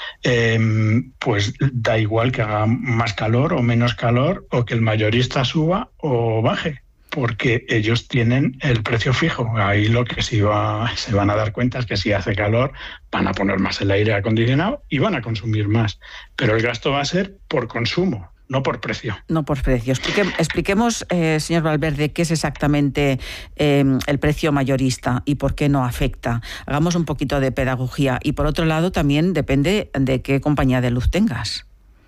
pues da igual que haga más calor o menos calor, o que el mayorista suba o baje, porque ellos tienen el precio fijo. Ahí lo que se van a dar cuenta es que si hace calor van a poner más el aire acondicionado y van a consumir más. Pero el gasto va a ser por consumo, no por precio.
No por precio. Expliquemos, señor Valverde, qué es exactamente el precio mayorista y por qué no afecta. Hagamos un poquito de pedagogía. Y por otro lado, también depende de qué compañía de luz tengas.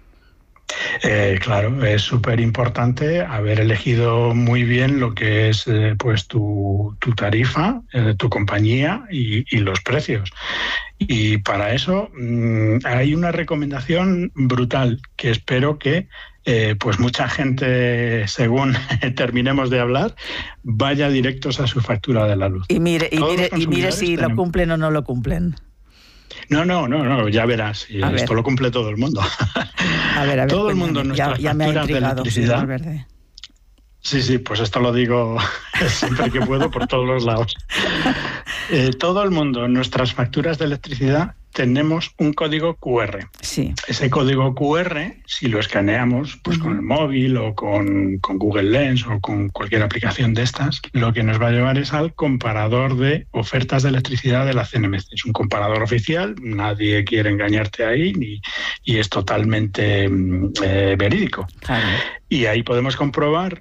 Claro, es súper importante haber elegido muy bien lo que es pues tu tarifa, tu compañía y los precios. Y para eso hay una recomendación brutal que espero que pues mucha gente, según terminemos de hablar, vaya directos a su factura de la luz.
Y mire si lo cumplen o no lo cumplen.
No, ya verás. Esto lo cumple todo el mundo.
A ver,
todo el mundo en nuestras facturas de electricidad. Sí, pues esto lo digo siempre que puedo por todos los lados. Todo el mundo en nuestras facturas de electricidad tenemos un código QR.
Sí.
Ese código QR, si lo escaneamos pues con el móvil o con Google Lens o con cualquier aplicación de estas, lo que nos va a llevar es al comparador de ofertas de electricidad de la CNMC. Es un comparador oficial, nadie quiere engañarte ahí y es totalmente verídico.
Claro.
Y ahí podemos comprobar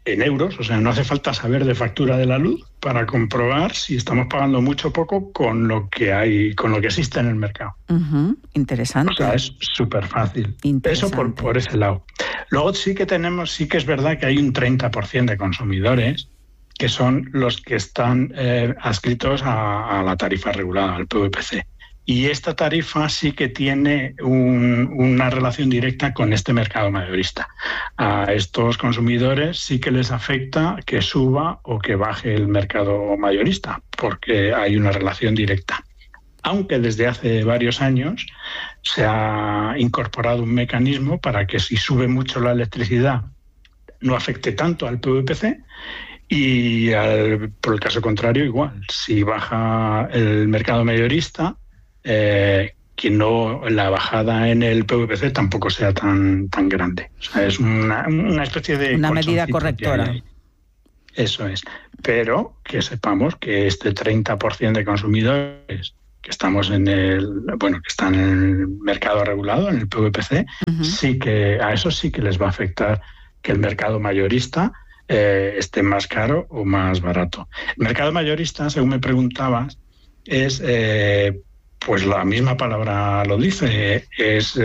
en euros, o sea, no hace falta saber de factura de la luz para comprobar si estamos pagando mucho o poco con lo que hay, con lo que existe en el mercado.
Interesante.
O sea, es súper fácil. Eso por ese lado. Luego sí que es verdad que hay un 30% de consumidores que son los que están adscritos a la tarifa regulada, al PVPC. Y esta tarifa sí que tiene una relación directa con este mercado mayorista. A estos consumidores sí que les afecta que suba o que baje el mercado mayorista, porque hay una relación directa. Aunque desde hace varios años se ha incorporado un mecanismo para que si sube mucho la electricidad no afecte tanto al PVPC, y por el caso contrario igual. Si baja el mercado mayorista, que no, la bajada en el PVPC tampoco sea tan grande. O sea, es una especie de...
Una medida correctora.
Eso es. Pero que sepamos que este 30% de consumidores que estamos que están en el mercado regulado, en el PVPC, sí que a eso sí que les va a afectar que el mercado mayorista esté más caro o más barato. El mercado mayorista, según me preguntabas, es... pues la misma palabra lo dice, es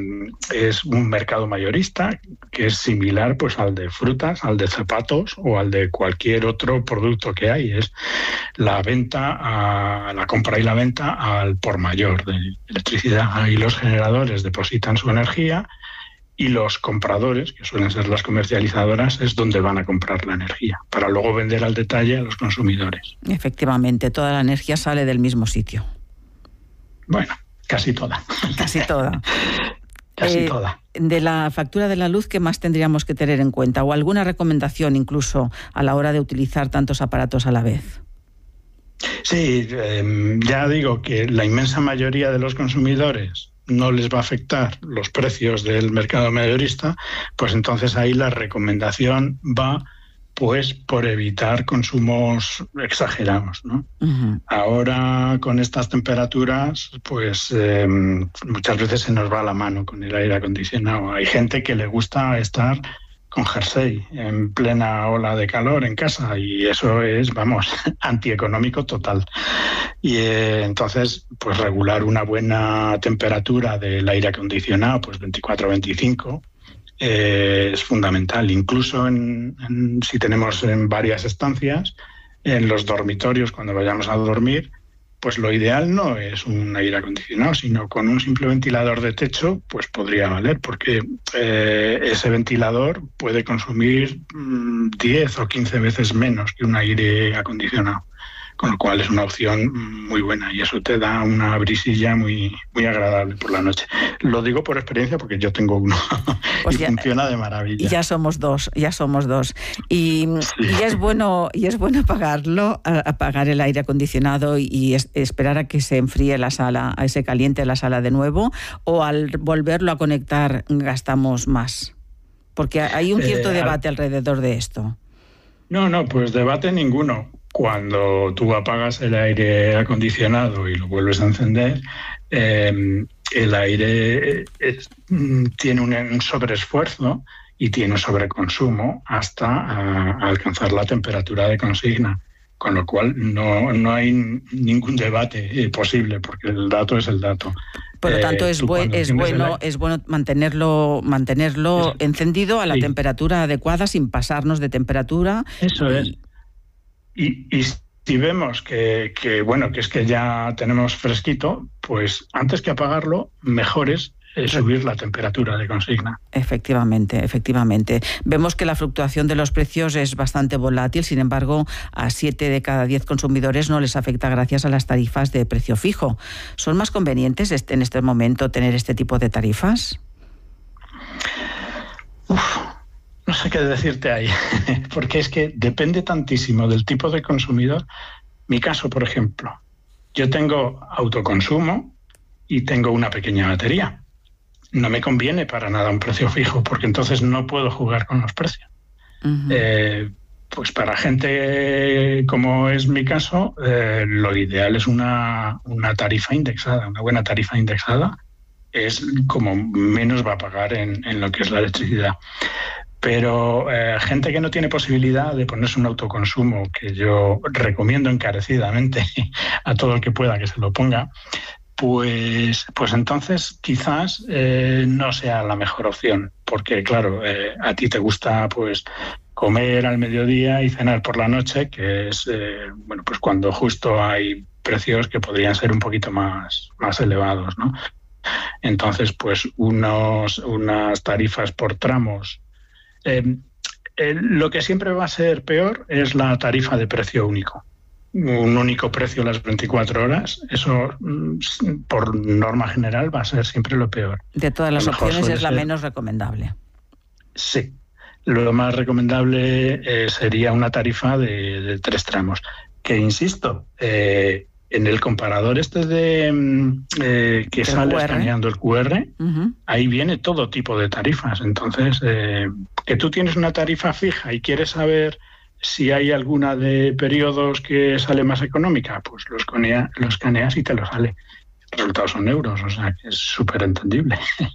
un mercado mayorista que es similar pues al de frutas, al de zapatos o al de cualquier otro producto que hay. Es la venta, la compra y la venta al por mayor de electricidad. Ahí los generadores depositan su energía y los compradores, que suelen ser las comercializadoras, es donde van a comprar la energía, para luego vender al detalle a los consumidores.
Efectivamente, toda la energía sale del mismo sitio.
Bueno, casi toda.
Casi toda.
Casi toda.
De la factura de la luz, ¿qué más tendríamos que tener en cuenta? ¿O alguna recomendación incluso a la hora de utilizar tantos aparatos a la vez?
Sí, ya digo que la inmensa mayoría de los consumidores no les va a afectar los precios del mercado mayorista, pues entonces ahí la recomendación va pues por evitar consumos exagerados, ¿no? Ahora con estas temperaturas pues muchas veces se nos va la mano con el aire acondicionado. Hay gente que le gusta estar con jersey en plena ola de calor en casa y eso es, antieconómico total. Y entonces pues regular una buena temperatura del aire acondicionado, pues 24-25, es fundamental. Incluso si tenemos en varias estancias, en los dormitorios, cuando vayamos a dormir, pues lo ideal no es un aire acondicionado, sino con un simple ventilador de techo, pues podría valer, porque ese ventilador puede consumir 10 o 15 veces menos que un aire acondicionado, con lo cual es una opción muy buena y eso te da una brisilla muy, muy agradable por la noche. Lo digo por experiencia porque yo tengo uno pues y funciona de maravilla.
Ya somos dos. Y es bueno apagar el aire acondicionado y esperar a que se enfríe la sala, a ese caliente la sala de nuevo, o al volverlo a conectar gastamos más. Porque hay un cierto debate alrededor de esto.
No, pues debate ninguno. Cuando tú apagas el aire acondicionado y lo vuelves a encender, el aire tiene un sobreesfuerzo y tiene un sobreconsumo hasta alcanzar la temperatura de consigna, con lo cual no hay ningún debate posible, porque el dato es el dato.
Por lo tanto, es bueno mantenerlo encendido a la temperatura adecuada, sin pasarnos de temperatura.
Eso es. Y si vemos que es que ya tenemos fresquito, pues antes que apagarlo, mejor es subir la temperatura de consigna.
Efectivamente. Vemos que la fluctuación de los precios es bastante volátil, sin embargo, a 7 de cada 10 consumidores no les afecta gracias a las tarifas de precio fijo. ¿Son más convenientes en este momento tener este tipo de tarifas?
No sé qué decirte ahí, porque es que depende tantísimo del tipo de consumidor. Mi caso, por ejemplo, yo tengo autoconsumo y tengo una pequeña batería. No me conviene para nada un precio fijo, porque entonces no puedo jugar con los precios. Pues para gente como es mi caso, lo ideal es una tarifa indexada, una buena tarifa indexada es como menos va a pagar en lo que es la electricidad. Pero gente que no tiene posibilidad de ponerse un autoconsumo, que yo recomiendo encarecidamente a todo el que pueda que se lo ponga, pues entonces quizás no sea la mejor opción, porque claro, a ti te gusta pues comer al mediodía y cenar por la noche, que es pues cuando justo hay precios que podrían ser un poquito más elevados, ¿no? Entonces, pues unas tarifas por tramos. Lo que siempre va a ser peor es la tarifa de precio único. Un único precio las 24 horas, eso por norma general va a ser siempre lo peor.
De todas las opciones es la menos recomendable.
Sí, lo más recomendable sería una tarifa de 3 tramos, que insisto, en el comparador que sale escaneando el QR, ahí viene todo tipo de tarifas. Entonces, que tú tienes una tarifa fija y quieres saber si hay alguna de periodos que sale más económica, pues lo escaneas y te lo sale. Los resultados son euros, o sea que es súper entendible.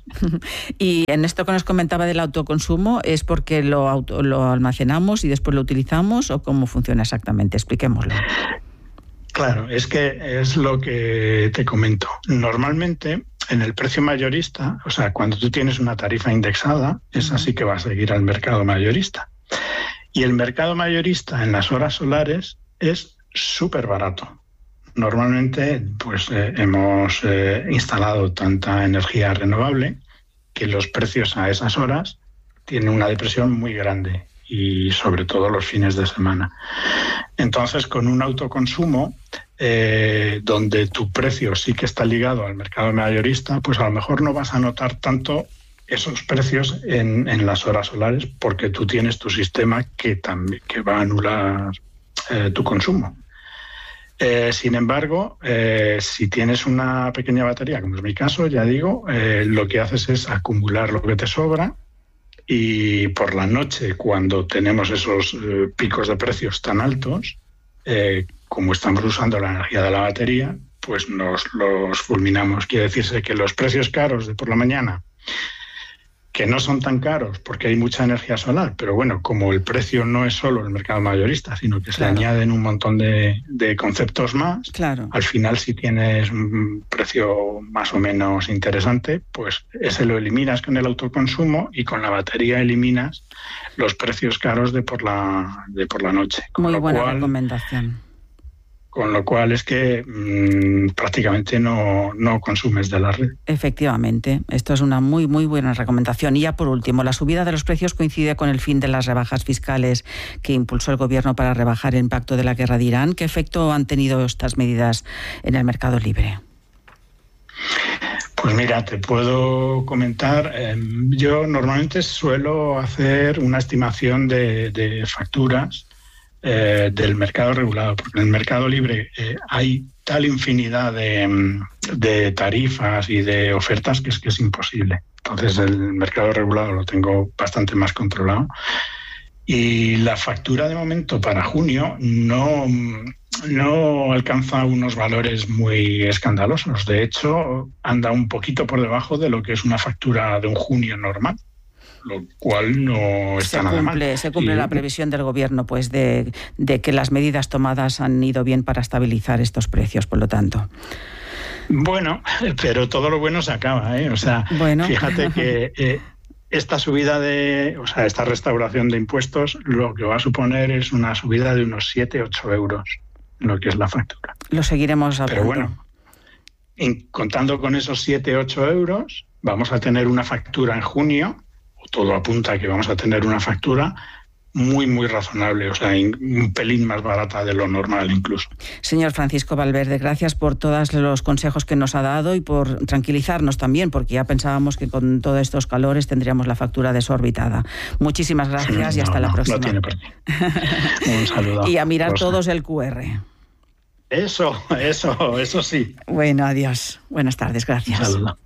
Y en esto que nos comentaba del autoconsumo, ¿es porque lo almacenamos y después lo utilizamos o cómo funciona exactamente? Expliquémoslo.
Claro, es que es lo que te comento. Normalmente, en el precio mayorista, o sea, cuando tú tienes una tarifa indexada, es así que va a seguir al mercado mayorista. Y el mercado mayorista en las horas solares es súper barato. Normalmente, pues hemos instalado tanta energía renovable que los precios a esas horas tienen una depresión muy grande, y sobre todo los fines de semana. Entonces, con un autoconsumo donde tu precio sí que está ligado al mercado mayorista, pues a lo mejor no vas a notar tanto esos precios en las horas solares, porque tú tienes tu sistema que va a anular tu consumo. Sin embargo, si tienes una pequeña batería, como es mi caso, ya digo, lo que haces es acumular lo que te sobra, y por la noche, cuando tenemos esos picos de precios tan altos, como estamos usando la energía de la batería, pues los fulminamos. Quiere decirse que los precios caros de por la mañana, que no son tan caros porque hay mucha energía solar, pero bueno, como el precio no es solo el mercado mayorista, sino que se añaden un montón de conceptos más, al final si tienes un precio más o menos interesante, pues ese lo eliminas con el autoconsumo y con la batería eliminas los precios caros de por la noche.
Muy buena recomendación.
Con lo cual es que prácticamente no consumes de la red.
Efectivamente, esto es una muy, muy buena recomendación. Y ya por último, la subida de los precios coincide con el fin de las rebajas fiscales que impulsó el Gobierno para rebajar el impacto de la guerra de Irán. ¿Qué efecto han tenido estas medidas en el mercado libre?
Pues mira, te puedo comentar. Yo normalmente suelo hacer una estimación de facturas del mercado regulado, porque en el mercado libre hay tal infinidad de tarifas y de ofertas que es imposible. Entonces el mercado regulado lo tengo bastante más controlado. Y la factura de momento para junio no alcanza unos valores muy escandalosos. De hecho, anda un poquito por debajo de lo que es una factura de un junio normal, lo cual no está nada mal.
Se cumple la previsión del Gobierno, pues, de que las medidas tomadas han ido bien para estabilizar estos precios, por lo tanto.
Bueno, pero todo lo bueno se acaba, ¿eh? O sea, fíjate que esta subida esta restauración de impuestos, lo que va a suponer es una subida de unos 7-8 euros, lo que es la factura.
Lo seguiremos hablando.
Pero bueno, contando con esos 7-8 euros, vamos a tener una factura en junio. Todo apunta a que vamos a tener una factura muy, muy razonable, o sea, un pelín más barata de lo normal incluso.
Señor Francisco Valverde, gracias por todos los consejos que nos ha dado y por tranquilizarnos también, porque ya pensábamos que con todos estos calores tendríamos la factura desorbitada. Muchísimas gracias y hasta la próxima.
No tiene por qué. Un saludo.
Y a mirar todos el QR.
Eso sí.
Bueno, adiós. Buenas tardes, gracias.
Un saludo.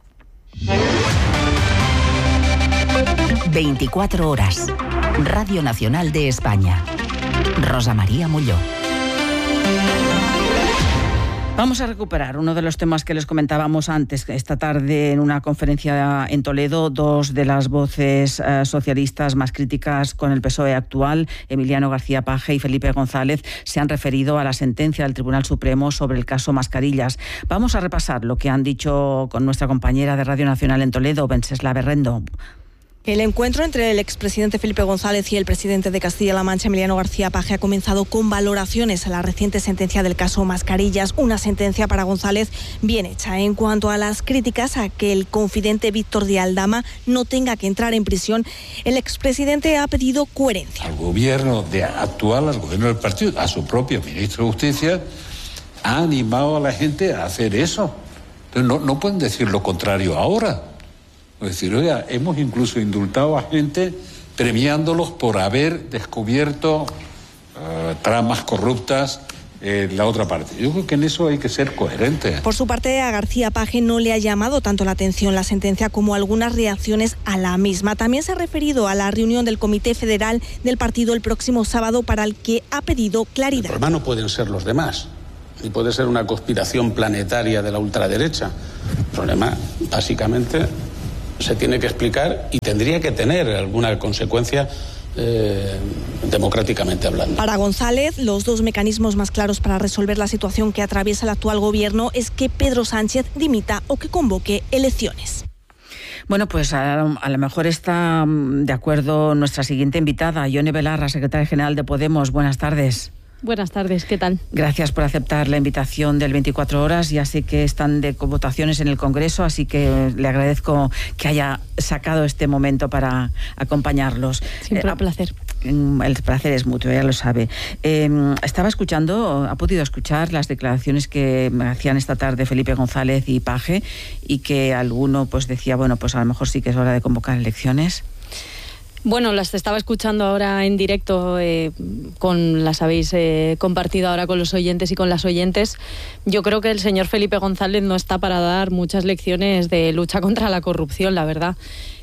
24 horas. Radio Nacional de España. Rosa María Molló.
Vamos a recuperar uno de los temas que les comentábamos antes. Esta tarde, en una conferencia en Toledo, dos de las voces socialistas más críticas con el PSOE actual, Emiliano García Paje y Felipe González, se han referido a la sentencia del Tribunal Supremo sobre el caso Mascarillas. Vamos a repasar lo que han dicho con nuestra compañera de Radio Nacional en Toledo, Vencesla Berrendo.
El encuentro entre el expresidente Felipe González y el presidente de Castilla-La Mancha, Emiliano García Paje, ha comenzado con valoraciones a la reciente sentencia del caso Mascarillas, una sentencia para González bien hecha. En cuanto a las críticas a que el confidente Víctor de Aldama no tenga que entrar en prisión, el expresidente ha pedido coherencia.
Al gobierno actual, al gobierno del partido, a su propio ministro de Justicia, ha animado a la gente a hacer eso. Entonces no pueden decir lo contrario ahora. Es decir, oiga, hemos incluso indultado a gente premiándolos por haber descubierto tramas corruptas en la otra parte. Yo creo que en eso hay que ser coherente.
Por su parte, a García Paje no le ha llamado tanto la atención la sentencia como algunas reacciones a la misma. También se ha referido a la reunión del Comité Federal del partido el próximo sábado, para el que ha pedido claridad.
El problema no pueden ser los demás, ni puede ser una conspiración planetaria de la ultraderecha. El problema, básicamente, se tiene que explicar y tendría que tener alguna consecuencia democráticamente hablando.
Para González, los dos mecanismos más claros para resolver la situación que atraviesa el actual gobierno es que Pedro Sánchez dimita o que convoque elecciones.
Bueno, pues a lo mejor está de acuerdo nuestra siguiente invitada, Ione Belarra, secretaria general de Podemos. Buenas tardes.
Buenas tardes, ¿qué tal?
Gracias por aceptar la invitación del 24 horas. Ya sé que están de votaciones en el Congreso, así que le agradezco que haya sacado este momento para acompañarlos.
Siempre un placer.
El placer es mutuo, ya lo sabe. Estaba escuchando, ha podido escuchar las declaraciones que hacían esta tarde Felipe González y Paje, y que alguno pues decía, bueno, pues a lo mejor sí que es hora de convocar elecciones.
Bueno, las estaba escuchando ahora en directo, las habéis compartido ahora con los oyentes y con las oyentes. Yo creo que el señor Felipe González no está para dar muchas lecciones de lucha contra la corrupción, la verdad.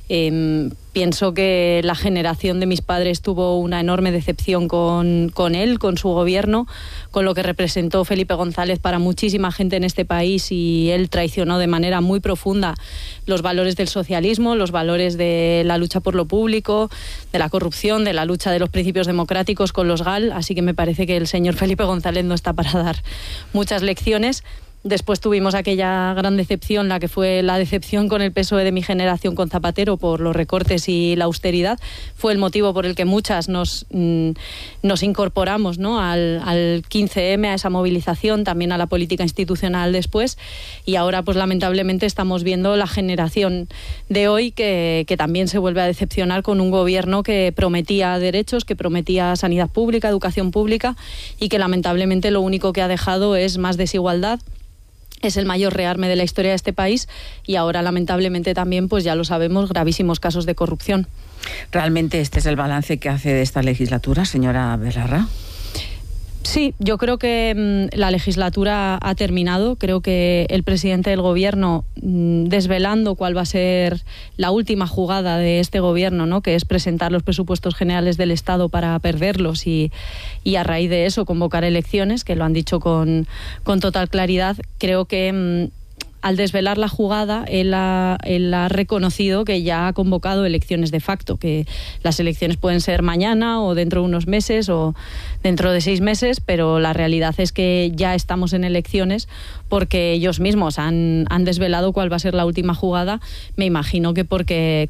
Pienso que la generación de mis padres tuvo una enorme decepción con él, con su gobierno, con lo que representó Felipe González para muchísima gente en este país, y él traicionó de manera muy profunda los valores del socialismo, los valores de la lucha por lo público, de la corrupción, de la lucha de los principios democráticos con los GAL, así que me parece que el señor Felipe González no está para dar muchas lecciones. Después tuvimos aquella gran decepción, la que fue la decepción con el PSOE de mi generación con Zapatero por los recortes y la austeridad. Fue el motivo por el que muchas nos incorporamos, ¿no?, al 15M, a esa movilización, también a la política institucional después. Y ahora, pues lamentablemente, estamos viendo la generación de hoy que también se vuelve a decepcionar con un gobierno que prometía derechos, que prometía sanidad pública, educación pública, y que lamentablemente lo único que ha dejado es más desigualdad. Es el mayor rearme de la historia de este país, y ahora lamentablemente también, pues ya lo sabemos, gravísimos casos de corrupción.
¿Realmente este es el balance que hace de esta legislatura, señora Belarra?
Sí, yo creo que la legislatura ha terminado. Creo que el presidente del gobierno, desvelando cuál va a ser la última jugada de este gobierno, ¿no?, que es presentar los presupuestos generales del Estado para perderlos y a raíz de eso convocar elecciones, que lo han dicho con total claridad. Creo que al desvelar la jugada, él ha reconocido que ya ha convocado elecciones de facto, que las elecciones pueden ser mañana o dentro de unos meses o dentro de 6 meses, pero la realidad es que ya estamos en elecciones porque ellos mismos han desvelado cuál va a ser la última jugada. Me imagino que porque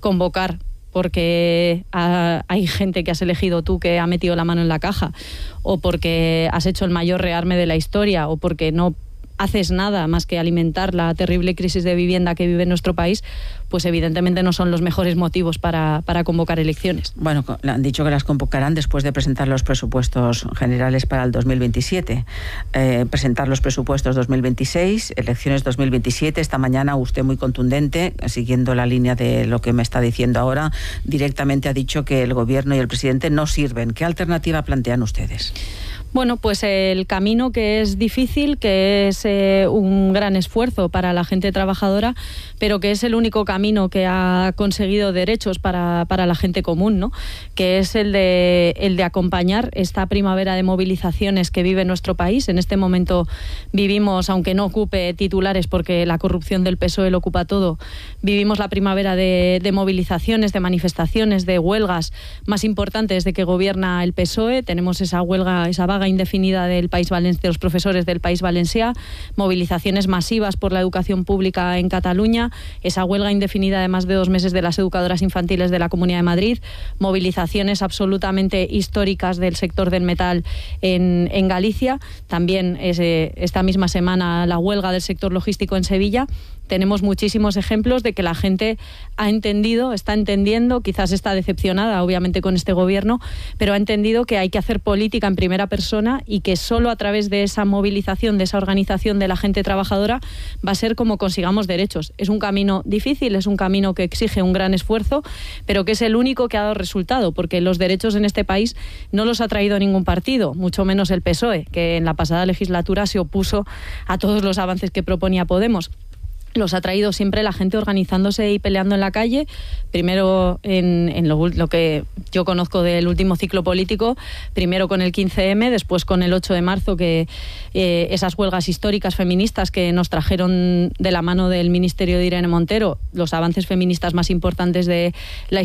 hay gente que has elegido tú que ha metido la mano en la caja, o porque has hecho el mayor rearme de la historia, o porque no haces nada más que alimentar la terrible crisis de vivienda que vive nuestro país, pues evidentemente no son los mejores motivos para convocar elecciones.
Bueno, han dicho que las convocarán después de presentar los presupuestos generales para el 2027. Presentar los presupuestos 2026, elecciones 2027. Esta mañana usted, muy contundente, siguiendo la línea de lo que me está diciendo ahora, directamente ha dicho que el gobierno y el presidente no sirven. ¿Qué alternativa plantean ustedes?
Bueno, pues el camino que es difícil, que es un gran esfuerzo para la gente trabajadora, pero que es el único camino que ha conseguido derechos para la gente común, ¿no? Que es el de acompañar esta primavera de movilizaciones que vive nuestro país. En este momento vivimos, aunque no ocupe titulares porque la corrupción del PSOE lo ocupa todo, vivimos la primavera de movilizaciones, de manifestaciones, de huelgas más importantes de que gobierna el PSOE. Tenemos esa huelga, esa vaga indefinida de los profesores del País Valencià, movilizaciones masivas por la educación pública en Cataluña, esa huelga indefinida de más de 2 meses de las educadoras infantiles de la Comunidad de Madrid, movilizaciones absolutamente históricas del sector del metal en Galicia, también esta misma semana la huelga del sector logístico en Sevilla. Tenemos muchísimos ejemplos de que la gente ha entendido, está entendiendo, quizás está decepcionada obviamente con este gobierno, pero ha entendido que hay que hacer política en primera persona y que solo a través de esa movilización, de esa organización de la gente trabajadora va a ser como consigamos derechos. Es un camino difícil, es un camino que exige un gran esfuerzo, pero que es el único que ha dado resultado, porque los derechos en este país no los ha traído ningún partido, mucho menos el PSOE, que en la pasada legislatura se opuso a todos los avances que proponía Podemos. Los ha traído siempre la gente organizándose y peleando en la calle, primero en lo que yo conozco del último ciclo político, primero con el 15M, después con el 8 de marzo, que esas huelgas históricas feministas que nos trajeron de la mano del Ministerio de Irene Montero los avances feministas más importantes de la historia